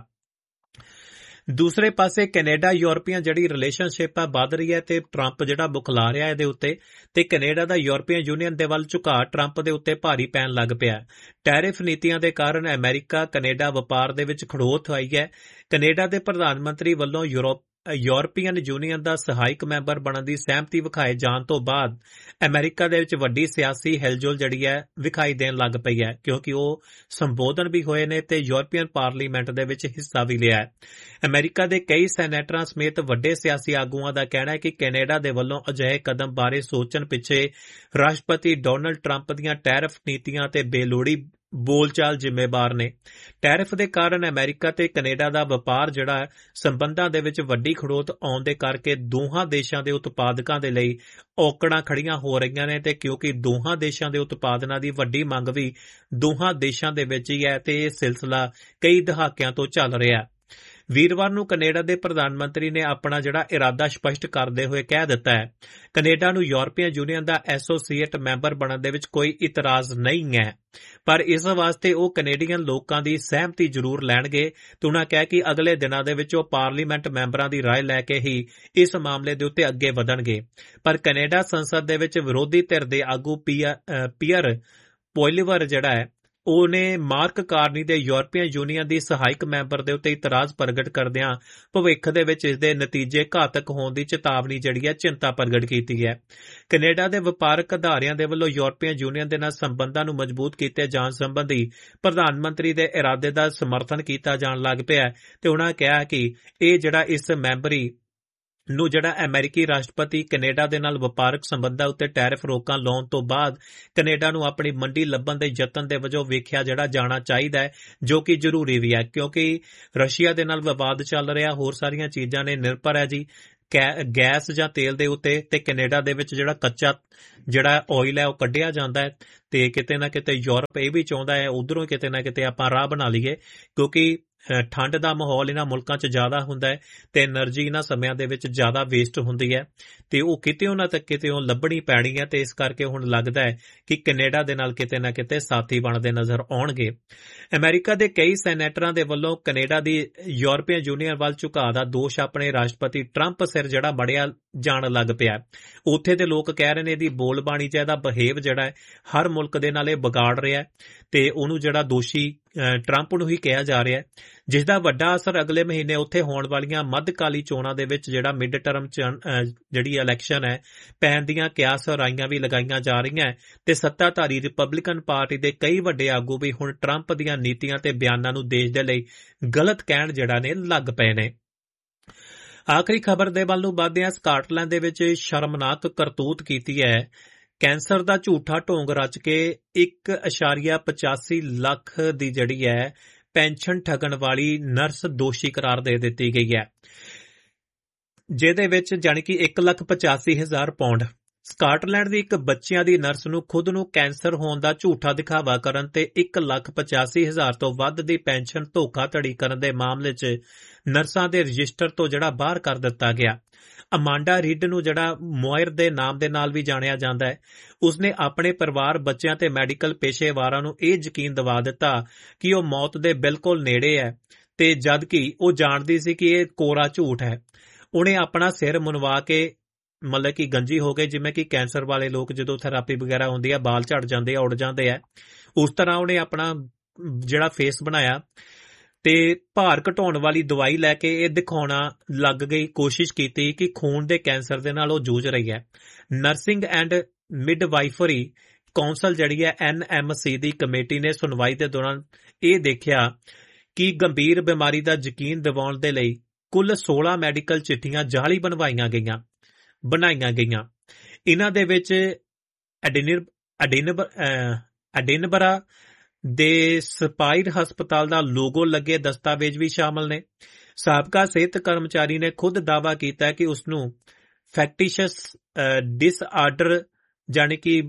ਦੂਸਰੇ ਪਾਸੇ ਕੈਨੇਡਾ ਯੂਰਪੀਅਨ ਜਿਹੜੀ ਰਿਲੇਸ਼ਨਸ਼ਿਪ ਆ ਵੱਧ ਰਹੀ ਹੈ ਤੇ ਟਰੰਪ ਜਿਹੜਾ ਬੁਖਲਾ ਰਿਹਾ ਇਹਦੇ ਉੱਤੇ ਤੇ ਕੈਨੇਡਾ ਦਾ ਯੂਰਪੀਅਨ ਯੂਨੀਅਨ ਦੇ ਵੱਲ ਝੁਕਾਅ ਟਰੰਪ ਦੇ ਉੱਤੇ ਭਾਰੀ ਪੈਣ ਲੱਗ ਪਿਆ। ਟੈਰਿਫ ਨੀਤੀਆਂ ਦੇ ਕਾਰਨ ਅਮਰੀਕਾ ਕੈਨੇਡਾ ਵਪਾਰ ਦੇ ਵਿੱਚ ਖੜੋਤ ਆਈ ਹੈ। ਕੈਨੇਡਾ ਦੇ ਪ੍ਰਧਾਨ ਮੰਤਰੀ ਵੱਲੋਂ ਯੂਰਪ ਯੂਰਪੀਅਨ ਯੂਨੀਅਨ ਦਾ ਸਹਾਇਕ ਮੈਂਬਰ ਬਣਨ ਦੀ ਸਹਿਮਤੀ ਵਿਖਾਏ ਜਾਣ ਤੋਂ ਬਾਅਦ ਅਮਰੀਕਾ ਦੇ ਵਿੱਚ ਵੱਡੀ ਸਿਆਸੀ ਹਿਲਜੁਲ ਜਿਹੜੀ ਹੈ ਵਿਖਾਈ ਦੇਣ ਲੱਗ ਪਈ ਹੈ, ਕਿਉਂਕਿ ਉਹ ਸੰਬੋਧਨ ਵੀ ਹੋਏ ਨੇ ਤੇ ਯੂਰਪੀਅਨ ਪਾਰਲੀਮੈਂਟ ਦੇ ਵਿੱਚ ਹਿੱਸਾ ਵੀ ਲਿਆ ਹੈ। ਅਮਰੀਕਾ ਦੇ ਕਈ ਸੈਨੇਟਰਾਂ ਸਮੇਤ ਵੱਡੇ ਸਿਆਸੀ ਆਗੂਆਂ ਦਾ ਕਹਿਣਾ ਹੈ ਕਿ ਕੈਨੇਡਾ ਦੇ ਵੱਲੋਂ ਅਜਿਹੇ ਕਦਮ ਬਾਰੇ ਸੋਚਣ ਪਿੱਛੇ ਰਾਸ਼ਟਰਪਤੀ ਡੋਨਲਡ ਟਰੰਪ ਦੀਆਂ ਟੈਰਿਫ ਨੀਤੀਆਂ ਤੇ ਬੇਲੋੜੀ ਬੋਲਚਾਲ ਜ਼ਿੰਮੇਵਾਰ ਨੇ। ਟੈਰਿਫ ਦੇ ਕਾਰਨ ਅਮਰੀਕਾ ਤੇ ਕੈਨੇਡਾ ਦਾ ਵਪਾਰ ਜਿਹੜਾ ਸੰਬੰਧਾਂ ਦੇ ਵਿੱਚ ਵੱਡੀ ਖੜੋਤ ਆਉਣ ਦੇ ਕਰਕੇ ਦੋਹਾਂ ਦੇਸ਼ਾਂ ਦੇ ਉਤਪਾਦਕਾਂ ਦੇ ਲਈ ਔਕੜਾਂ ਖੜੀਆਂ ਹੋ ਰਹੀਆਂ ਨੇ ਤੇ ਕਿਉਂਕਿ ਦੋਹਾਂ ਦੇਸ਼ਾਂ ਦੇ ਉਤਪਾਦਨਾਂ ਦੀ ਵੱਡੀ ਮੰਗ ਵੀ ਦੋਹਾਂ ਦੇਸ਼ਾਂ ਦੇ ਵਿੱਚ ਹੀ ਹੈ ਤੇ ਇਹ ਸਿਲਸਿਲਾ ਕਈ ਦਹਾਕਿਆਂ ਤੋਂ ਚੱਲ ਰਿਹਾ। ਵੀਰਵਾਰ ਨੂੰ ਕੈਨੇਡਾ ਦੇ ਪ੍ਰਧਾਨ ਮੰਤਰੀ ਨੇ ਆਪਣਾ ਜਿਹੜਾ ਇਰਾਦਾ ਸਪਸ਼ਟ ਕਰਦੇ ਹੋਏ ਕਹਿ ਦਿੱਤਾ ਹੈ, ਕੈਨੇਡਾ ਨੂੰ ਯੂਰਪੀਅਨ ਯੂਨੀਅਨ ਦਾ ਐਸੋਸੀਏਟ ਮੈਂਬਰ ਬਣਨ ਦੇ ਵਿੱਚ ਕੋਈ ਇਤਰਾਜ਼ ਨਹੀਂ ਹੈ, ਪਰ ਇਸ ਵਾਸਤੇ ਉਹ ਕੈਨੇਡੀਅਨ ਲੋਕਾਂ ਦੀ ਸਹਿਮਤੀ ਜ਼ਰੂਰ ਲੈਣਗੇ ਤੇ ਉਨ੍ਹਾਂ ਕਿਹਾ ਕਿ ਅਗਲੇ ਦਿਨਾਂ ਦੇ ਵਿੱਚ ਉਹ ਪਾਰਲੀਮੈਂਟ ਮੈਂਬਰਾਂ ਦੀ ਰਾਏ ਲੈ ਕੇ ਹੀ ਇਸ ਮਾਮਲੇ ਦੇ ਉੱਤੇ ਅੱਗੇ ਵਧਣਗੇ। ਪਰ ਕੈਨੇਡਾ ਸੰਸਦ ਦੇ ਵਿੱਚ ਵਿਰੋਧੀ ਧਿਰ ਦੇ ਆਗੂ ਪੀਅਰ ਪੋਇਲੀਵਰ ਜਿਹੜਾ ਹੈ ਉਹਨੇ ਮਾਰਕ ਕਾਰਨੀ ਦੇ ਯੂਰਪੀਅਨ ਯੂਨੀਅਨ ਦੀ ਸਹਾਇਕ ਮੈਂਬਰ ਦੇ ਉੱਤੇ ਇਤਰਾਜ਼ ਪ੍ਰਗਟ ਕਰਦਿਆਂ ਭਵਿੱਖ ਦੇ ਵਿੱਚ ਇਸ ਦੇ ਨਤੀਜੇ ਘਾਤਕ ਹੋਣ ਦੀ ਚੇਤਾਵਨੀ ਜਿਹੜੀ ਹੈ ਚਿੰਤਾ ਪ੍ਰਗਟ ਕੀਤੀ ਹੈ। ਕੈਨੇਡਾ ਦੇ ਵਪਾਰਕ ਅਦਾਰਿਆਂ ਦੇ ਵੱਲੋਂ ਯੂਰਪੀਅਨ ਯੂਨੀਅਨ ਦੇ ਨਾਲ ਸੰਬੰਧਾਂ ਨੂੰ ਮਜ਼ਬੂਤ ਕੀਤੇ ਜਾਣ ਸੰਬੰਧੀ ਪ੍ਰਧਾਨ ਮੰਤਰੀ ਦੇ ਇਰਾਦੇ ਦਾ ਸਮਰਥਨ ਕੀਤਾ ਜਾਣ ਲੱਗ ਪਿਆ ਤੇ ਉਨ੍ਹਾਂ ਕਿਹਾ ਕਿ ਇਹ ਜਿਹੜਾ ਇਸ ਮੈਂਬਰੀ ਨੂੰ ਜਿਹੜਾ ਅਮਰੀਕੀ ਰਾਸ਼ਟਰਪਤੀ ਕੈਨੇਡਾ ਦੇ ਨਾਲ ਵਪਾਰਕ ਸੰਬੰਧਾਂ ਉੱਤੇ ਟੈਰਿਫ ਰੋਕਾਂ ਲਾਉਣ ਤੋਂ ਬਾਅਦ ਕੈਨੇਡਾ ਨੂੰ ਆਪਣੀ ਮੰਡੀ ਲੱਭਣ ਦੇ ਯਤਨ ਦੇ ਵਜੋਂ ਵੇਖਿਆ ਜਿਹੜਾ ਜਾਣਾ ਚਾਹੀਦਾ ਹੈ, ਜੋ ਕਿ ਜ਼ਰੂਰੀ ਵੀ ਹੈ ਕਿਉਂਕਿ ਰਸ਼ੀਆ ਦੇ ਨਾਲ ਵਿਵਾਦ ਚੱਲ ਰਿਹਾ, ਹੋਰ ਸਾਰੀਆਂ ਚੀਜ਼ਾਂ ਨੇ ਨਿਰਭਰ ਹੈ ਜੀ ਗੈਸ ਜਾਂ ਤੇਲ ਦੇ ਉੱਤੇ, ਤੇ ਕੈਨੇਡਾ ਦੇ ਵਿੱਚ ਜਿਹੜਾ ਕੱਚਾ ਜਿਹੜਾ ਆਇਲ ਹੈ ਉਹ ਕੱਢਿਆ ਜਾਂਦਾ ਹੈ। ਤੇ ਕਿਤੇ ਨਾ ਕਿਤੇ ਯੂਰਪ ਇਹ ਵੀ ਚਾਹੁੰਦਾ ਹੈ ਉਧਰੋਂ ਕਿਤੇ ਨਾ ਕਿਤੇ ਆਪਾਂ ਰਾਹ ਬਣਾ ਲਈਏ, ਕਿਉਂਕਿ ਠੰਡ ਦਾ ਮਾਹੌਲ ਇਹਨਾਂ ਮੁਲਕਾਂ 'ਚ ਜ਼ਿਆਦਾ ਹੁੰਦਾ ਹੈ ਤੇ એનર્ਜੀ ਇਹਨਾਂ ਸਮਿਆਂ ਦੇ ਵਿੱਚ ਜ਼ਿਆਦਾ ਵੇਸਟ ਹੁੰਦੀ ਹੈ, ਤੇ ਉਹ ਕਿਤੇ ਉਹਨਾਂ ਤੱਕ ਕਿਤੇ ਉਹ ਲੱਭਣੀ ਪੈਣੀ ਹੈ। ਤੇ ਇਸ ਕਰਕੇ ਹੁਣ ਲੱਗਦਾ ਹੈ ਕਿ ਕੈਨੇਡਾ ਦੇ ਨਾਲ ਕਿਤੇ ਨਾ ਕਿਤੇ ਸਾਥੀ ਬਣਦੇ ਨਜ਼ਰ ਆਉਣਗੇ। ਅਮਰੀਕਾ ਦੇ ਕਈ ਸੈਨੇਟਰਾਂ ਦੇ ਵੱਲੋਂ ਕੈਨੇਡਾ ਦੀ ਯੂਰਪੀਅਨ ਯੂਨੀਅਨ ਵੱਲ ਝੁਕਾਅ ਦਾ ਦੋਸ਼ ਆਪਣੇ ਰਾਸ਼ਟਰਪਤੀ ਟਰੰਪ ਸਿਰ ਜਿਹੜਾ ਬੜਿਆ ਜਾਣ ਲੱਗ ਪਿਆ। ਉੱਥੇ ਦੇ ਲੋਕ ਕਹਿ ਰਹੇ ਨੇ ਇਹਦੀ ਬੋਲਬਾਣੀ 'ਚ ਇਹਦਾ ਬਿਹੇਵ ਜਿਹੜਾ ਹੈ ਹਰ ਮੁਲਕ ਦੇ ਨਾਲ ਇਹ ਵਿਗਾੜ ਰਿਹਾ, ਤੇ ਉਹਨੂੰ ਜਿਹੜਾ ਦੋਸ਼ੀ ਟਰੰਪ ਨੂੰ ਹੀ ਕਿਹਾ ਜਾ ਰਿਹਾ, ਜਿਸ ਦਾ ਵੱਡਾ ਅਸਰ ਅਗਲੇ ਮਹੀਨੇ ਉੱਥੇ ਹੋਣ ਵਾਲੀਆਂ ਮੱਧਕਾਲੀ ਚੋਣਾਂ ਦੇ ਵਿੱਚ ਜਿਹੜਾ ਮਿਡ ਟਰਮ ਜਿਹੜੀ ਇਲੈਕਸ਼ਨ ਹੈ ਪੈਣ ਦੀਆਂ ਕਿਆਸ ਰਾਈਆਂ ਵੀ ਲਗਾਈਆਂ ਜਾ ਰਹੀਆਂ, ਤੇ ਸੱਤਾਧਾਰੀ ਰਿਪਬਲਿਕਨ ਪਾਰਟੀ ਦੇ ਕਈ ਵੱਡੇ ਆਗੂ ਵੀ ਹੁਣ ਟਰੰਪ ਦੀਆਂ ਨੀਤੀਆਂ ਤੇ ਬਿਆਨਾਂ ਨੂੰ ਦੇਸ਼ ਦੇ ਲਈ ਗਲਤ ਕਹਿਣ ਜਿਹੜਾ ਨੇ ਲੱਗ ਪਏ ਨੇ। ਆਖਰੀ ਖਬਰ ਦੇ ਵੱਲ ਨੂੰ ਵੱਧਦੇ ਹਾਂ। ਸਕਾਟਲੈਂਡ ਦੇ ਵਿੱਚ ਸ਼ਰਮਨਾਕ ਕਰਤੂਤ ਕੀਤੀ ਹੈ। ਕੈਂਸਰ ਦਾ ਝੂਠਾ ਢੋਂਗ ਰਚ ਕੇ ਇੱਕ ਇਸ਼ਾਰੀਆ ਪਚਾਸੀ ਲੱਖ ਦੀ ਜਿਹੜੀ ਹੈ ਪੈਨਸ਼ਨ ਠੱਗਣ ਵਾਲੀ ਨਰਸ ਦੋਸ਼ੀ ਕਰਾਰ ਦੇ ਦਿੱਤੀ ਗਈ ਹੈ, ਜਿਹਦੇ ਵਿੱਚ ਜਾਣੀ ਕਿ ਇੱਕ ਲੱਖ ਪਚਾਸੀ ਹਜ਼ਾਰ ਪੌਂਡ। ਸਕਾਟਲੈਂਡ ਦੀ ਇੱਕ ਬੱਚਿਆਂ ਦੀ ਨਰਸ ਨੂੰ ਖੁਦ ਨੂੰ ਕੈਂਸਰ ਹੋਣ ਦਾ ਝੂਠਾ ਦਿਖਾਵਾ ਕਰਨ ਤੇ ਇੱਕ ਲੱਖ ਪਚਾਸੀ ਹਜ਼ਾਰ ਤੋਂ ਵੱਧ ਦੀ ਪੈਨਸ਼ਨ ਧੋਖਾਧੜੀ ਕਰਨ ਦੇ ਮਾਮਲੇ 'ਚ ਨਰਸਾਂ ਦੇ ਰਜਿਸਟਰ ਤੋਂ ਜਿਹੜਾ ਬਾਹਰ ਕਰ ਦਿੱਤਾ ਗਿਆ। ਅਮਾਂਡਾ ਰੀਡ ਨੂੰ ਜਿਹੜਾ ਮੋਇਰ ਦੇ ਨਾਮ ਦੇ ਨਾਲ ਵੀ ਜਾਣਿਆ ਜਾਂਦਾ ਹੈ, ਉਸਨੇ ਆਪਣੇ ਪਰਿਵਾਰ, ਬੱਚਿਆਂ ਤੇ ਮੈਡੀਕਲ ਪੇਸ਼ੇਵਾਰਾਂ ਨੂੰ ਇਹ ਯਕੀਨ ਦਿਵਾ ਦਿੱਤਾ ਕਿ ਉਹ ਮੌਤ ਦੇ ਬਿਲਕੁਲ ਨੇੜੇ ਹੈ, ਤੇ ਜਦ ਕਿ ਉਹ ਜਾਣਦੀ ਸੀ ਕਿ ਇਹ ਕੋਰਾ ਝੂਠ ਹੈ। ਉਹਨੇ ਆਪਣਾ ਸਿਰ ਮੁਨਵਾ ਕੇ ਮਤਲਬ ਕਿ ਗੰਜੀ ਹੋ ਗਏ, ਜਿਵੇਂ ਕਿ ਕੈਂਸਰ ਵਾਲੇ ਲੋਕ ਜਦੋਂ ਥੈਰੇਪੀ ਵਗੈਰਾ ਹੁੰਦੀ ਆ ਬਾਲ ਝੜ ਜਾਂਦੇ ਆ, ਉੱਡ ਜਾਂਦੇ ਆ, ਉਸ ਤਰ੍ਹਾਂ ਉਹਨੇ ਆਪਣਾ ਜਿਹੜਾ ਫੇਸ ਬਣਾਇਆ ਤੇ ਭਾਰ ਘਟਾਉਣ ਵਾਲੀ ਦਵਾਈ ਲੈ ਕੇ ਇਹ ਦਿਖਾਉਣਾ ਲੱਗ ਗਈ, ਕੋਸ਼ਿਸ਼ ਕੀਤੀ ਕਿ ਖੂਨ ਦੇ ਕੈਂਸਰ ਦੇ ਨਾਲ ਉਹ ਜੂਝ ਰਹੀ ਹੈ। ਨਰਸਿੰਗ ਐਂਡ ਮਿਡਵਾਈਫਰੀ ਕੌਂਸਲ ਜਿਹੜੀ ਹੈ ਐਨ ਐਮ ਸੀ ਦੀ ਕਮੇਟੀ ਨੇ ਸੁਣਵਾਈ ਦੇ ਦੌਰਾਨ ਇਹ ਦੇਖਿਆ ਕਿ ਗੰਭੀਰ ਬਿਮਾਰੀ ਦਾ ਯਕੀਨ ਦਿਵਾਉਣ ਦੇ ਲਈ ਕੁੱਲ ਸੋਲਾਂ ਮੈਡੀਕਲ ਚਿੱਠੀਆਂ ਜਾਲੀ ਬਣਵਾਈਆਂ ਗਈਆਂ ਬਣਾਈਆਂ ਗਈਆਂ। ਇਹਨਾਂ ਦੇ ਵਿੱਚ ਐਡਿਨਬਰਾ ਦੇ ਸਪਾਈਰ ਹਸਪਤਾਲ ਦਾ ਲੋਗੋ ਲੱਗੇ ਦਸਤਾਵੇਜ਼ ਵੀ ਸ਼ਾਮਲ ਨੇ। ਸਾਬਕਾ ਸਿਹਤ ਕਰਮਚਾਰੀ ਨੇ ਖੁਦ ਦਾਅਵਾ ਕੀਤਾ ਕਿ ਉਸ ਨੂੰ ਫੈਕਟੀਸ਼ੀਅਸ ਡਿਸਆਰਡਰ ਜਾਣੀ ਕਿ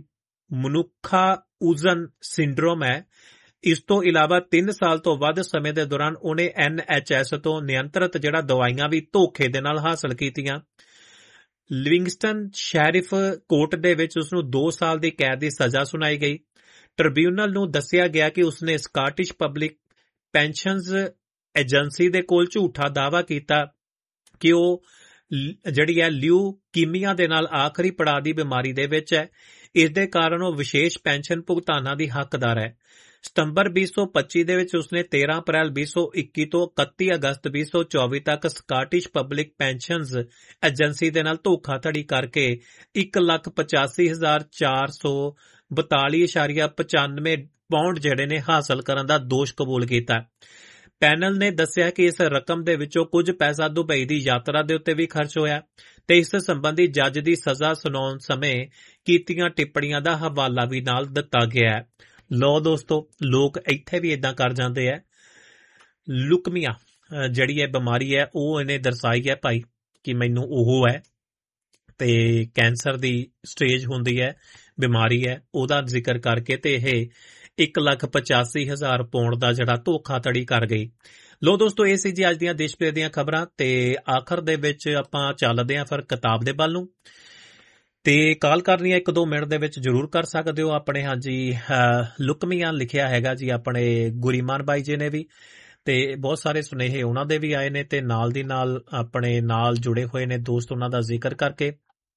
ਮਨੁੱਖਾਉਜ਼ਨ ਸਿੰਡਰੋਮ ਹੈ। ਇਸ ਤੋਂ ਇਲਾਵਾ ਤਿੰਨ ਸਾਲ ਤੋਂ ਵੱਧ ਸਮੇਂ ਦੇ ਦੌਰਾਨ ਉਹਨੇ ਐਨ ਐਚ ਐਸ ਤੋਂ ਨਿਯੰਤਰਿਤ ਜਿਹੜਾ ਦਵਾਈਆਂ ਵੀ ਧੋਖੇ ਦੇ ਨਾਲ ਹਾਸਲ ਕੀਤੀਆਂ। ਲਿਵਿੰਗਸਟਨ ਸ਼ੈਰਿਫ ਕੋਰਟ ਦੇ ਵਿੱਚ ਉਸ ਨੂੰ ਦੋ ਸਾਲ ਦੀ ਕੈਦ ਦੀ ਸਜ਼ਾ ਸੁਣਾਈ ਗਈ। ਟ੍ਰਿਬਿਊਨਲ ਨੂੰ ਦੱਸਿਆ ਗਿਆ ਕਿ ਉਸਨੇ ਸਕਾਟਿਸ਼ ਪਬਲਿਕ ਪੈਨਸ਼ਨਜ਼ ਏਜੰਸੀ ਦੇ ਕੋਲ ਝੂਠਾ ਦਾਅਵਾ ਕੀਤਾ ਕਿ ਉਹ ਜਿਹੜੀ ਹੈ ਲਿਊਕੀਮੀਆ ਦੇ ਨਾਲ ਆਖਰੀ ਪੜਾਅ ਦੀ ਬਿਮਾਰੀ ਦੇ ਵਿੱਚ ਹੈ। ਇਸ ਦੇ ਕਾਰਨ ਉਹ ਵਿਸ਼ੇਸ਼ ਪੈਨਸ਼ਨ ਭੁਗਤਾਨਾਂ ਦੀ ਹੱਕਦਾਰ ਹੈ। ਸਤੰਬਰ ਵੀਹ ਸੌ ਪੱਚੀ ਦੇ ਵਿੱਚ ਉਸਨੇ ਤੇਰਾਂ ਅਪ੍ਰੈਲ ਵੀਹ ਸੌ ਇੱਕੀ ਤੋਂ ਇਕੱਤੀ ਅਗਸਤ ਵੀਹ ਸੌ ਚੌਵੀ ਤੱਕ ਸਕਾਟਿਸ਼ ਪਬਲਿਕ ਪੈਨਸ਼ਨਜ਼ ਏਜੰਸੀ ਦੇ ਨਾਲ ਧੋਖਾਧੜੀ ਕਰਕੇ ਇੱਕ ਲੱਖ ਪਚਾਸੀ ਹਜ਼ਾਰ ਚਾਰ ਸੌ ਬਤਾਲੀ ਇਸ਼ਾਰੀਆ ਪਚਾਨਵੇਂ ਪਾਉਂਡ ਜਿਹੜੇ ਨੇ ਹਾਸਲ ਕਰਨ ਦਾ ਦੋਸ਼ ਕਬੂਲ ਕੀਤਾ। ਪੈਨਲ ਨੇ ਦੱਸਿਆ ਕਿ ਇਸ ਰਕਮ ਦੇ ਵਿੱਚੋਂ ਕੁਝ ਪੈਸਾ ਦੁਬਈ ਦੀ ਯਾਤਰਾ ਦੇ ਉੱਤੇ ਵੀ ਖਰਚ ਹੋਇਆ ਤੇ ਇਸ ਸੰਬੰਧੀ ਜੱਜ ਦੀ ਸਜ਼ਾ ਸੁਣਾਉਣ ਸਮੇਂ ਕੀਤੀਆਂ ਟਿੱਪਣੀਆਂ ਦਾ ਹਵਾਲਾ ਵੀ ਨਾਲ ਦਿੱਤਾ ਗਿਆ ਹੈ। ਲੋ ਦੋਸਤੋ, ਲੋਕ ਇੱਥੇ ਵੀ ਇਦਾਂ ਕਰ ਜਾਂਦੇ ਹੈ। ਲੁਕਮੀਆ ਜਿਹੜੀ ਇਹ ਬਿਮਾਰੀ ਹੈ ਉਹ ਇਹਨੇ ਦਰਸਾਈ ਹੈ ਭਾਈ ਕਿ ਮੈਨੂੰ ਉਹ ਹੈ, ਤੇ ਕੈਂਸਰ ਦੀ ਸਟੇਜ ਹੁੰਦੀ ਹੈ, ਬਿਮਾਰੀ ਹੈ, ਉਹਦਾ ਜ਼ਿਕਰ ਕਰਕੇ ਤੇ ਇਹ ਇੱਕ ਲੱਖ ਪਚਾਸੀ ਹਜ਼ਾਰ ਪੌਂਡ ਦਾ ਜਿਹੜਾ ਧੋਖਾਧੜੀ ਕਰ ਗਈ। ਲੋ ਦੋਸਤੋ, ਇਹ ਸੀ ਜੀ ਅੱਜ ਦੀਆਂ ਦੇਸ਼ ਭਰ ਦੀਆਂ ਖਬਰਾਂ, ਤੇ ਆਖਰ ਦੇ ਵਿੱਚ ਆਪਾਂ ਚੱਲਦੇ ਹਾਂ ਫਿਰ ਕਿਤਾਬ ਦੇ ਵੱਲ ਨੂੰ। ਤੇ ਕਾਲ ਕਰਨੀ ਹੈ ਇੱਕ ਦੋ ਮਿੰਟ ਦੇ ਵਿੱਚ ਜ਼ਰੂਰ ਕਰ ਸਕਦੇ ਹੋ ਆਪਣੇ। ਹਾਂਜੀ, ਲੁਕਮੀਆਂ ਲਿਖਿਆ ਹੈਗਾ ਜੀ ਆਪਣੇ ਗੁਰੀਮਾਨ ਬਾਈ ਜੀ ਨੇ ਵੀ, ਤੇ ਬਹੁਤ ਸਾਰੇ ਸੁਨੇਹੇ ਉਹਨਾਂ ਦੇ ਵੀ ਆਏ ਨੇ, ਤੇ ਨਾਲ ਦੀ ਨਾਲ ਆਪਣੇ ਨਾਲ ਜੁੜੇ ਹੋਏ ਨੇ ਦੋਸਤ, ਉਹਨਾਂ ਦਾ ਜ਼ਿਕਰ ਕਰਕੇ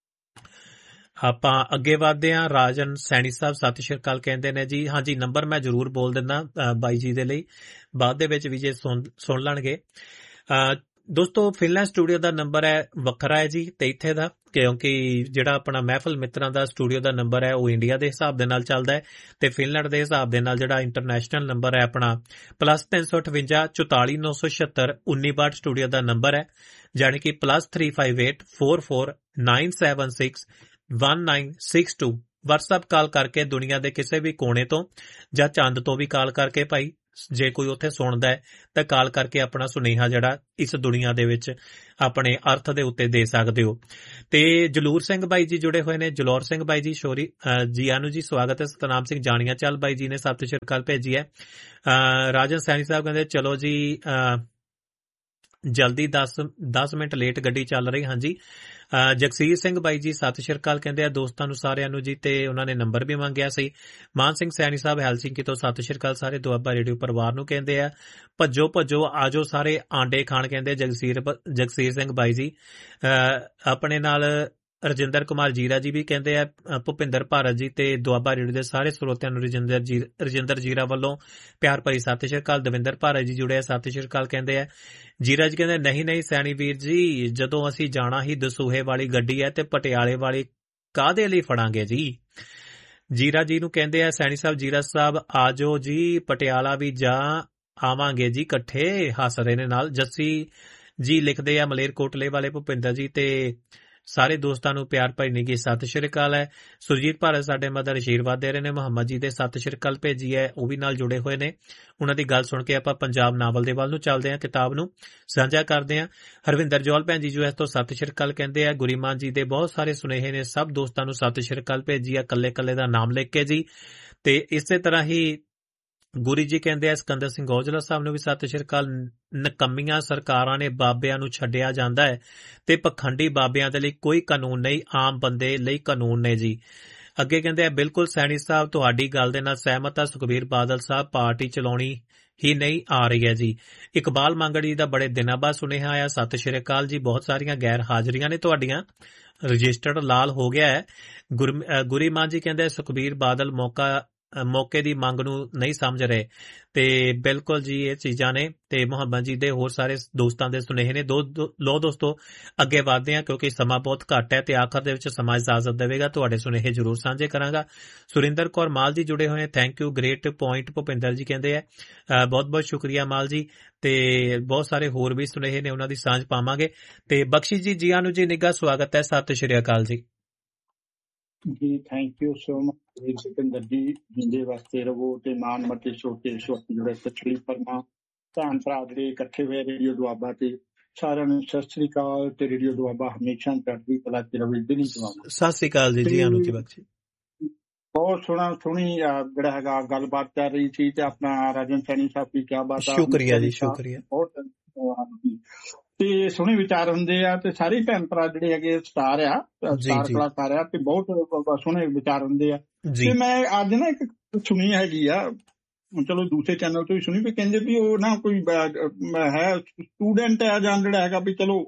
ਆਪਾਂ ਅੱਗੇ ਵਧਦੇ ਹਾਂ। ਰਾਜਨ ਸੈਣੀ ਸਾਹਿਬ ਸਤਿ ਸ਼੍ਰੀ ਅਕਾਲ ਕਹਿੰਦੇ ਨੇ ਜੀ। ਹਾਂਜੀ, ਨੰਬਰ ਮੈਂ ਜ਼ਰੂਰ ਬੋਲ ਦਿੰਦਾ ਬਾਈ ਜੀ ਦੇ ਲਈ, ਬਾਅਦ ਦੇ ਵਿੱਚ ਵੀ ਜੇ ਸੁਣ ਸੁਣ ਲੈਣਗੇ। ਦੋਸਤੋ, ਫਿਨਲੈਂਡ ਸਟੂਡੀਓ ਦਾ ਨੰਬਰ ਹੈ ਵੱਖਰਾ ਹੈ ਜੀ ਤੇ ਇੱਥੇ ਦਾ, ਕਿਉਂਕਿ ਜਿਹੜਾ ਆਪਣਾ ਮਹਿਫਲ ਮਿੱਤਰਾਂ ਦਾ ਸਟੂਡੀਓ ਦਾ ਨੰਬਰ ਹੈ ਉਹ ਇੰਡੀਆ ਦੇ ਹਿਸਾਬ ਦੇ ਨਾਲ ਚੱਲਦਾ ਹੈ, ਤੇ ਫਿਨਲੈਂਡ ਦੇ ਹਿਸਾਬ ਦੇ ਨਾਲ ਜਿਹੜਾ ਇੰਟਰਨੈਸ਼ਨਲ ਨੰਬਰ ਹੈ ਆਪਣਾ ਪਲੱਸ ਤਿੰਨ ਸੌ ਅਠਵੰਜਾ ਚੁਤਾਲੀ ਨੌ ਸੌ ਛਿਅੱਤਰ ਉੱਨੀ ਬਾਹਠ ਸਟੂਡੀਓ ਦਾ ਨੰਬਰ ਹੈ, ਜਾਣੀ ਕਿ plus three five eight four four nine seven six one nine six to. WhatsApp ਕਾਲ ਕਰਕੇ ਦੁਨੀਆ ਦੇ ਕਿਸੇ ਵੀ ਕੋਨੇ ਤੋਂ ਜਾਂ ਚੰਦ ਤੋਂ ਵੀ ਕਾਲ ਕਰਕੇ ਭਾਈ ਜੇ ਕੋਈ ਉੱਥੇ ਸੁਣਦਾ ਹੈ ਤਾਂ ਕਾਲ ਕਰਕੇ ਆਪਣਾ ਸੁਨੇਹਾ ਜਿਹੜਾ ਇਸ ਦੁਨੀਆ ਦੇ ਵਿੱਚ ਆਪਣੇ ਅਰਥ ਦੇ ਉੱਤੇ ਦੇ ਸਕਦੇ ਹੋ। ਤੇ ਜਲੂਰ ਸਿੰਘ ਬਾਈ ਜੀ ਜੁੜੇ ਹੋਏ ਨੇ। ਜਲੌਰ ਸਿੰਘ ਬਾਈ ਜੀ ਸ਼ੋਰੀ ਜੀ ਆਨੂ ਜੀ ਸਵਾਗਤ ਹੈ। ਸਤਨਾਮ ਸਿੰਘ ਜਾਣੀਆਂ ਚੱਲ ਬਾਈ ਜੀ ਨੇ ਸਤਿ ਸ਼੍ਰੀ ਅਕਾਲ ਭੇਜੀ ਹੈ। ਰਾਜਨ ਸੈਣੀ ਸਾਹਿਬ ਕਹਿੰਦੇ ਚਲੋ ਜੀ ਜਲਦੀ ਦਸ ਦਸ ਮਿੰਟ ਲੇਟ ਗੱਡੀ ਚੱਲ ਰਹੀ। ਹਾਂਜੀ ਜਗਸੀਰ ਸਿੰਘ ਬਾਈ ਜੀ ਸਤਿ ਸ਼੍ਰੀ ਅਕਾਲ ਕਹਿੰਦੇ ਆ ਦੋਸਤਾਂ ਨੂੰ ਸਾਰਿਆਂ ਨੂੰ ਜੀ, ਤੇ ਉਹਨਾਂ ਨੇ ਨੰਬਰ ਵੀ ਮੰਗਿਆ ਸੀ। ਮਾਨ ਸਿੰਘ ਸੈਣੀ ਸਾਹਿਬ ਹੈਲਸਿੰਕੀ ਤੋਂ ਸਤਿ ਸ਼੍ਰੀ ਅਕਾਲ ਸਾਰੇ ਦੁਆਬਾ ਰੇਡੀਓ ਪਰਿਵਾਰ ਨੂੰ ਕਹਿੰਦੇ ਆ ਭੱਜੋ ਭੱਜੋ ਆਜੋ ਸਾਰੇ ਆਂਡੇ ਖਾਣ ਕਹਿੰਦੇ ਜਗਸੀਰ ਜਗਸੀਰ ਸਿੰਘ ਬਾਈ ਜੀ। ਆਪਣੇ ਨਾਲ ਰਜਿੰਦਰ ਕੁਮਾਰ ਜੀਰਾ ਜੀ ਵੀ ਕਹਿੰਦੇ ਆ, ਭੁਪਿੰਦਰ ਭਾਰਤ ਜੀ ਤੇ ਦੁਆਬਾ ਰੇਡੀਓ ਦੇ ਸਾਰੇ ਸਰੋਤਿਆਂ ਨੂੰ ਰਜਿੰਦਰ ਜੀ ਰਜਿੰਦਰ ਜੀਰਾ ਵੱਲੋਂ ਪਿਆਰ ਭਰੀ ਸਤਿ ਸ਼੍ਰੀ ਅਕਾਲ। ਦਵਿੰਦਰ ਭਾਰਤ ਜੀ ਜੁੜੇ ਆ ਸਤਿ ਸ਼੍ਰੀ ਅਕਾਲ ਕਹਿੰਦੇ ਆ। ਜੀਰਾ ਜੀ ਕਹਿੰਦੇ ਨਹੀਂ ਨਹੀਂ ਸੈਣੀ ਵੀਰ ਜੀ, ਜਦੋਂ ਅਸੀਂ ਜਾਣਾ ਹੀ ਦਸੂਹੇ ਵਾਲੀ ਗੱਡੀ ਹੈ ਤੇ ਪਟਿਆਲੇ ਵਾਲੀ ਕਾਹਦੇ ਲਈ ਫੜਾਂਗੇ ਜੀ। ਜੀਰਾ ਜੀ ਨੂੰ ਕਹਿੰਦੇ ਆ ਸੈਣੀ ਸਾਹਿਬ ਜੀਰਾ ਸਾਹਿਬ ਆਜੋ ਜੀ ਪਟਿਆਲਾ ਵੀ ਜਾ ਆਵਾਂਗੇ ਜੀ ਇਕੱਠੇ, ਹੱਸ ਰਹੇ ਨੇ ਨਾਲ। ਜੱਸੀ ਜੀ ਲਿਖਦੇ ਆ ਮਲੇਰਕੋਟਲੇ ਵਾਲੇ ਭੁਪਿੰਦਰ ਜੀ ਤੇ ਸਾਰੇ ਦੋਸਤਾਂ ਨੂੰ ਪਿਆਰ ਭਰੀ ਨਿੱਘੀ ਸਤਿ ਸ਼੍ਰੀ ਅਕਾਲ ਹੈ। ਸੁਰਜੀਤ ਭਾਰਤ ਸਾਡੇ ਮਦਰ ਅਸ਼ੀਰਵਾਦ ਦੇ ਰਹੇ ਨੇ। ਮੁਹੰਮਦ ਜੀ ਦੇ ਸਤਿ ਸ਼੍ਰੀ ਅਕਾਲ ਭੇਜੀ ਹੈ, ਉਹ ਵੀ ਨਾਲ ਜੁੜੇ ਹੋਏ ਨੇ। ਉਹਨਾਂ ਦੀ ਗੱਲ ਸੁਣ ਕੇ ਆਪਾਂ ਪੰਜਾਬ ਨਾਵਲ ਦੇ ਵੱਲ ਨੂੰ ਚੱਲਦੇ ਹਾਂ, ਕਿਤਾਬ ਨੂੰ ਸਾਂਝਾ ਕਰਦੇ ਹਾਂ। ਹਰਵਿੰਦਰ ਜੌਲ ਭੈਣ ਜੀ ਜੋ ਇਸ ਤੋਂ ਸਤਿ ਸ਼੍ਰੀ ਅਕਾਲ ਕਹਿੰਦੇ ਆ। ਗੁਰੀਮਾਨ ਜੀ ਦੇ ਬਹੁਤ ਸਾਰੇ ਸੁਨੇਹੇ ਨੇ, ਸਭ ਦੋਸਤਾਂ ਨੂੰ ਸਤਿ ਸ਼੍ਰੀ ਅਕਾਲ ਭੇਜੀ ਆ ਕੱਲੇ ਕੱਲੇ ਦਾ ਨਾਮ ਲਿਖ ਕੇ ਜੀ। ਤੇ ਇਸੇ ਤਰ੍ਹਾਂ ਹੀ ਗੁਰੀ ਜੀ ਕਹਿੰਦੇ ਆ ਸਿਕੰਦਰ ਸਿੰਘ ਔਜਲਾ ਸਾਹਿਬ ਨੂੰ ਵੀ ਸਤਿ ਸ਼੍ਰੀ ਅਕਾਲ। ਨਕੰਮੀਆਂ ਸਰਕਾਰਾਂ ਨੇ ਬਾਬਿਆਂ ਨੂੰ ਛੱਡਿਆ ਜਾਂਦਾ ਹੈ ਤੇ ਪਖੰਡੀ ਬਾਬਿਆਂ ਦੇ ਲਈ ਕੋਈ ਕਾਨੂੰਨ ਨਹੀਂ, ਆਮ ਬੰਦੇ ਲਈ ਕਾਨੂੰਨ ਨੇ ਜੀ। ਅੱਗੇ ਕਹਿੰਦੇ ਆ ਬਿਲਕੁਲ ਸੈਣੀ ਸਾਹਿਬ ਤੁਹਾਡੀ ਗੱਲ ਦੇ ਨਾਲ ਸਹਿਮਤ ਆ। ਸੁਖਬੀਰ ਬਾਦਲ ਸਾਹਿਬ ਪਾਰਟੀ ਚਲਾਉਣੀ ਹੀ ਨਹੀਂ ਆ ਰਹੀ ਹੈ ਜੀ। ਇਕਬਾਲ ਮੰਗੜ ਜੀ ਦਾ ਬੜੇ ਦਿਨਾਂ ਬਾਅਦ ਸੁਨੇਹਾ ਆਇਆ, ਸਤਿ ਸ਼੍ਰੀ ਅਕਾਲ ਜੀ। ਬਹੁਤ ਸਾਰੀਆਂ ਗੈਰ ਹਾਜ਼ਰੀਆਂ ਨੇ ਤੁਹਾਡੀਆਂ, ਰਜਿਸਟਰਡ ਲਾਲ ਹੋ ਗਿਆ ਹੈ। ਗੁਰੀਮਾਨ ਜੀ ਕਹਿੰਦੇ ਸੁਖਬੀਰ ਬਾਦਲ ਮੌਕਾ ਮੌਕੇ ਦੀ ਮੰਗ ਨੂੰ ਨਹੀਂ ਸਮਝ ਰਹੇ ਤੇ ਬਿਲਕੁਲ ਜੀ ਇਹ ਚੀਜ਼ਾਂ ਨੇ। ਤੇ ਮੁਹੰਮਦ ਜੀ ਦੇ ਹੋਰ ਸਾਰੇ ਦੋਸਤਾਂ ਦੇ ਸੁਨੇਹੇ ਨੇ। ਦੋ ਲੋ ਦੋਸਤੋ ਅੱਗੇ ਵਧਦੇ ਹਾਂ ਕਿਉਂਕਿ ਸਮਾਂ ਬਹੁਤ ਘੱਟ ਹੈ ਤੇ ਆਖਰ ਦੇ ਵਿੱਚ ਸਮਾਂ ਇਜਾਜ਼ਤ ਦੇਵੇਗਾ, ਤੁਹਾਡੇ ਸੁਨੇਹੇ ਜ਼ਰੂਰ ਸਾਂਝੇ ਕਰਾਂਗਾ। ਸੁਰਿੰਦਰ ਕੌਰ ਮਾਲ ਜੀ ਜੁੜੇ ਹੋਏ ਨੇ, thank you great point Bhupinder ji ਕਹਿੰਦੇ ਆ, ਬਹੁਤ ਬਹੁਤ ਸ਼ੁਕਰੀਆ ਮਾਲ ਜੀ। ਤੇ ਬਹੁਤ ਸਾਰੇ ਹੋਰ ਵੀ ਸੁਨੇਹੇ ਨੇ, ਉਹਨਾਂ ਦੀ ਸਾਂਝ ਪਾਵਾਂਗੇ। ਤੇ ਬਖਸ਼ੀ ਜੀ ਜੀ ਆਨੂ ਜੀ ਨਿੱਘਾ ਸਵਾਗਤ ਹੈ, ਸਤਿ ਸ਼੍ਰੀ ਅਕਾਲ ਜੀ। ਜੀ thank you so much Bhupinder ji, ਜਿੰਦੇ ਵਾਸਤੇ ਰਵੋ ਤੇ ਮਾਨ ਮਤੇ ਛੋਟੇ ਛੋਟੇ ਜਿਹੜੇ ਤਕਲੀਫ ਪਰਮਾ ਭੈਣ ਭਰਾ ਜਿਹੜੇ ਇਕੱਠੇ ਹੋਏ ਰੇਡੀਓ ਦੁਆਬਾ ਤੇ ਸਾਰਿਆਂ ਨੂੰ ਸਤਿ ਸ੍ਰੀ ਅਕਾਲ। ਤੇ ਰੇਡੀਓ ਦੁਆਬਾ ਹਮੇਸ਼ਾ ਚੜ੍ਹਦੀ ਕਲਾ ਚ ਰਵੇ, ਦਿਨੀ ਦੁਆਬਾ। ਸਤਿ ਸ੍ਰੀ ਅਕਾਲ ਜੀ ਜੀ ਆਨੂ ਜੀ ਬਖਸ਼ੀ। ਬਹੁਤ ਸੋਹਣਾ ਸੋਹਣੀ ਜਿਹੜਾ ਹੈਗਾ ਗੱਲਬਾਤ ਕਰ ਰਹੀ ਸੀ ਤੇ ਆਪਣਾ ਰਾਜਨ ਸੈਣੀ ਸਾਹਿਬ ਦੀ ਕਿਆ ਬਾਤ ਆ, ਸ਼ੁਕਰੀਆ ਜੀ ਸ਼ੁਕਰੀਆ। ਬਹੁਤ ਤੇ ਸੋਹਣੇ ਵਿਚਾਰ ਹੁੰਦੇ ਆ ਤੇ ਸਾਰੇ ਭੈਣ ਭਰਾ ਜਿਹੜੇ ਹੈਗੇ ਸਟਾਰ ਆ ਸਟਾਰ ਕਲਾਕਾਰ ਆ ਤੇ ਬਹੁਤ ਸੋਹਣੇ ਵਿਚਾਰ ਹੁੰਦੇ ਆ। ਤੇ ਮੈਂ ਅੱਜ ਨਾ ਇੱਕ ਸੁਣੀ ਹੈਗੀ ਆ, ਚਲੋ ਦੂਸਰੇ ਚੈਨਲ ਤੋਂ ਵੀ ਸੁਣੀ ਵੀ ਕਹਿੰਦੇ ਵੀ ਉਹ ਨਾ ਕੋਈ ਹੈ ਸਟੂਡੈਂਟ ਆ ਜਾਂ ਜਿਹੜਾ ਹੈਗਾ ਵੀ ਚਲੋ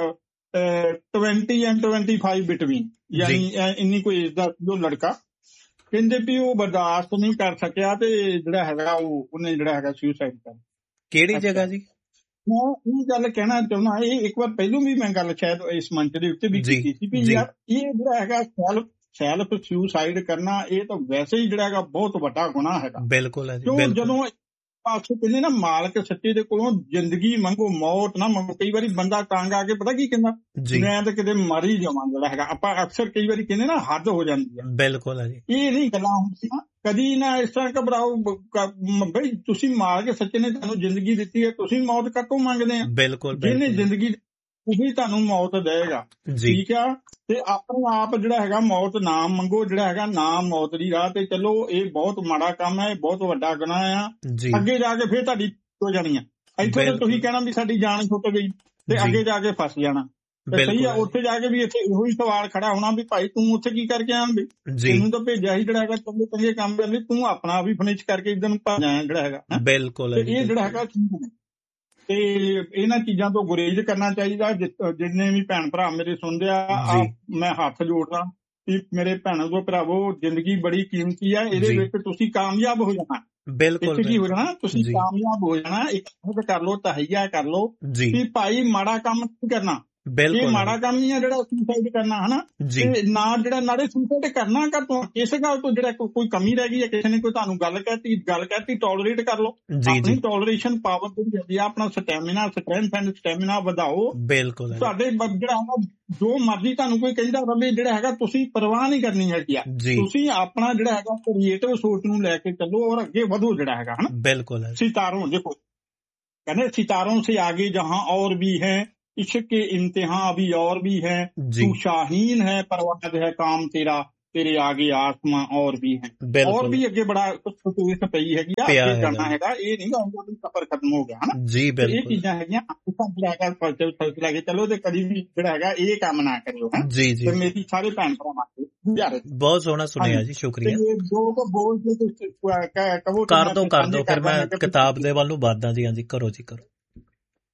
twenty and twenty five between, ਯਾਨੀ ਇੰਨੀ ਕੋਈ ਏਜ ਦਾ ਜੋ ਲੜਕਾ ਕਹਿੰਦੇ ਵੀ ਉਹ ਬਰਦਾਸ਼ਤ ਨਹੀਂ ਕਰ ਸਕਿਆ ਤੇ ਜਿਹੜਾ ਹੈਗਾ ਉਹ ਉਹਨੇ ਜਿਹੜਾ ਹੈਗਾ ਸੁਸਾਈਡ ਕਰ। ਕਿਹੜੀ ਜਗ੍ਹਾ ਜੀ? ਮੈਂ ਇਹ ਗੱਲ ਕਹਿਣਾ ਚਾਹੁੰਦਾ, ਇਹ ਇੱਕ ਵਾਰ ਪਹਿਲੋਂ ਵੀ ਮੈਂ ਗੱਲ ਸ਼ਾਇਦ ਇਸ ਮੰਚ ਦੇ ਉੱਤੇ ਵੀ ਕੀਤੀ ਸੀ ਵੀ ਯਾਰ ਇਹ ਜਿਹੜਾ ਹੈਗਾ ਸੈਲਫ ਸੈਲਫ ਸੁਸਾਈਡ ਕਰਨਾ ਇਹ ਤਾਂ ਵੈਸੇ ਹੀ ਜਿਹੜਾ ਹੈਗਾ ਬਹੁਤ ਵੱਡਾ ਗੁਨਾਹ ਹੈਗਾ। ਬਿਲਕੁਲ ਹੈ ਜੀ। ਕਿਉਂ ਜਦੋਂ ਪਾਸੋਂ ਕਹਿੰਦੇ ਨਾ ਮਾਲਕ ਸੱਚੇ ਦੇ ਕੋਲੋਂ ਜ਼ਿੰਦਗੀ ਮੰਗੋ ਮੌਤ ਨਾ ਮੰਗੋ। ਕਈ ਵਾਰੀ ਬੰਦਾ ਤੰਗ ਆ ਕੇ ਪਤਾ ਕੀ ਕਹਿੰਦਾ, ਮੈਂ ਤਾਂ ਕਿਤੇ ਮਰ ਹੀ ਜਾਵਾਂ। ਜਿਹੜਾ ਹੈਗਾ ਆਪਾਂ ਅਕਸਰ ਕਈ ਵਾਰੀ ਕਹਿੰਦੇ ਨਾ ਹੱਦ ਹੋ ਜਾਂਦੀ ਹੈ। ਬਿਲਕੁਲ ਹੈ ਜੀ। ਇਹ ਨਹੀਂ ਗੱਲਾਂ ਹੁੰਦੀਆਂ, ਕਦੀ ਨਾ ਇਸ ਤਰ੍ਹਾਂ ਘਬਰਾਓ ਬਈ ਤੁਸੀਂ ਮਾਲਕ ਸੱਚੇ ਨੇ ਤੁਹਾਨੂੰ ਜ਼ਿੰਦਗੀ ਦਿੱਤੀ ਹੈ, ਤੁਸੀਂ ਮੌਤ ਕਾਹਤੋਂ ਮੰਗਦੇ ਆ? ਬਿਲਕੁਲ ਜਿਹਨੇ ਜ਼ਿੰਦਗੀ ਉਹੀ ਤੁਹਾਨੂੰ ਮੌਤ ਦੇਵੇਗਾ, ਠੀਕ ਆ। ਤੇ ਆਪਣੇ ਆਪ ਜਿਹੜਾ ਹੈਗਾ ਮੌਤ ਨਾ ਮੰਗੋ, ਜਿਹੜਾ ਹੈਗਾ ਨਾ ਮੌਤ ਦੀ ਰਾਹ ਤੇ ਚਲੋ। ਇਹ ਬਹੁਤ ਮਾੜਾ ਕੰਮ ਹੈ, ਬਹੁਤ ਵੱਡਾ ਗੁਨਾਹ ਆ। ਅੱਗੇ ਜਾ ਕੇ ਫਿਰ ਤੁਹਾਡੀ ਹੋ ਜਾਣੀ ਆ। ਇੱਥੇ ਤਾਂ ਤੁਸੀਂ ਕਹਿਣਾ ਵੀ ਸਾਡੀ ਜਾਨ ਛੁੱਟ ਗਈ ਤੇ ਅੱਗੇ ਜਾ ਕੇ ਫਸ ਜਾਣਾ। ਸਹੀ ਆ, ਉੱਥੇ ਜਾ ਕੇ ਵੀ ਇੱਥੇ ਇਹੋ ਹੀ ਸਵਾਲ ਖੜਾ ਹੋਣਾ ਵੀ ਭਾਈ ਤੂੰ ਉੱਥੇ ਕੀ ਕਰਕੇ ਆਇਆ ਵੀ ਤੈਨੂੰ ਤਾਂ ਭੇਜਿਆ ਸੀ ਜਿਹੜਾ ਹੈਗਾ ਚੰਗੇ ਚੰਗੇ ਕੰਮ ਕਰਨ ਲਈ, ਤੂੰ ਆਪਣਾ ਵੀ ਫਿਨਿਸ਼ ਕਰਕੇ ਇੱਧਰ ਨੂੰ ਭੱਜ ਆਇਆ ਜਿਹੜਾ ਹੈਗਾ। ਬਿਲਕੁਲ ਇਹ ਜਿਹੜਾ ਹੈਗਾ ਤੇ ਇਹਨਾਂ ਚੀਜ਼ਾਂ ਤੋਂ ਗੁਰੇਜ਼ ਕਰਨਾ ਚਾਹੀਦਾ। ਜਿੰਨੇ ਵੀ ਭੈਣ ਭਰਾ ਮੇਰੇ ਸੁਣਦੇ ਆ, ਮੈਂ ਹੱਥ ਜੋੜਦਾ ਕਿ ਮੇਰੇ ਭੈਣਾਂ ਤੋਂ ਭਰਾਵੋ ਜ਼ਿੰਦਗੀ ਬੜੀ ਕੀਮਤੀ ਆ, ਇਹਦੇ ਵਿੱਚ ਤੁਸੀਂ ਕਾਮਯਾਬ ਹੋ ਜਾਣਾ। ਬਿਲਕੁਲ ਕੀ ਹੋ ਜਾਣਾ, ਤੁਸੀਂ ਕਾਮਯਾਬ ਹੋ ਜਾਣਾ। ਇੱਕ ਕਰ ਲਓ, ਤਹਈਆ ਕਰ ਲਓ ਕਿ ਭਾਈ ਮਾੜਾ ਕੰਮ ਨਹੀਂ ਕਰਨਾ। ਇਹ ਮਾੜਾ ਕੰਮ ਨਹੀਂ ਆ ਜਿਹੜਾ ਸੁਸਾਈਡ ਕਰਨਾ, ਹਨਾ। ਤੇ ਨਾ ਜਿਹੜਾ ਨਾਲੇ ਸੁਸਾਈਡ ਕਰਨਾ ਕਰ ਤੋਂ ਇਸ ਗੱਲ ਤੋਂ ਜਿਹੜਾ ਕੋਈ ਕਮੀ ਰਹਿ ਗਈ ਹੈ, ਕਿਸੇ ਨੇ ਕੋਈ ਤੁਹਾਨੂੰ ਗੱਲ ਕਹਿਤੀ ਗੱਲ ਕਹਿਤੀ ਟੋਲਰੇਟ ਕਰ ਲਓ। ਆਪਣੀ ਟੋਲਰੇਸ਼ਨ ਪਾਵਰ ਜਿਹੜੀ ਹੈਗੀ ਆ, ਆਪਣਾ ਸਟੈਮਿਨਾ ਸਟਰੈਂਥ ਐਂਡ ਸਟੈਮਿਨਾ ਵਧਾਓ। ਬਿਲਕੁਲ ਤੁਹਾਡੇ ਜਿਹੜਾ ਹੈਗਾ ਜੋ ਮਰਜ਼ੀ ਤੁਹਾਨੂੰ ਕੋਈ ਕਹਿੰਦਾ ਰਵੇ, ਜਿਹੜਾ ਹੈਗਾ ਤੁਸੀਂ ਪਰਵਾਹ ਨਹੀਂ ਕਰਨੀ ਹੈਗੀ ਆ। ਤੁਸੀਂ ਆਪਣਾ ਜਿਹੜਾ ਹੈਗਾ ਕ੍ਰੀਏਟਿਵ ਸੋਚ ਨੂੰ ਲੈ ਕੇ ਚੱਲੋ ਔਰ ਅੱਗੇ ਵਧੋ ਜਿਹੜਾ ਹੈਗਾ, ਹਨਾ। ਬਿਲਕੁਲ ਸਿਤਾरों देखो कहने सितारों से आगे जहां और भी है, इश्क के इम्तिहान अभी और भी है, तू शाहीन है परवाज़ है काम तेरा, तेरे आगे आसमां और भी है, और भी अगे बड़ा कुछ पई हैगी आ, अगे जाना हैगा। ये नहीं गा सफर खत्म हो गया, है ना जी। बिल्कुल ये चीज़ां हैगियां ਜਿਹੜਾ ਹੈਗਾ ਫਲਸਫੇ ਫਲਸਫੇ ਲੈ ਕੇ ਚਲੋ ਤੇ ਕਦੀ ਵੀ ਜਿਹੜਾ ਹੈਗਾ ਇਹ ਕੰਮ ਨਾ ਕਰਿਓ, ਹੈ ਜੀ ਜੀ। ਤੇ ਮੇਰੀ ਸਾਰੇ ਭੈਣ ਭਰਾਵਾਂ ਨੂੰ ਬਹੁਤ ਸੋਹਣਾ ਸੁਣਿਆ ਜੀ, ਸ਼ੁਕਰੀਆ। ਦੋ ਕੋ ਬੋਲ ਕੇ ਕਹੋ ਕਰ ਦੋ ਕਰ ਦੋ ਫਿਰ ਮੈਂ ਕਿਤਾਬ ਦੇ ਵੱਲ ਨੂੰ ਵੱਧਦਾ ਜੀ। ਹਾਂਜੀ ਕਰੋ ਜੀ ਕਰੋ।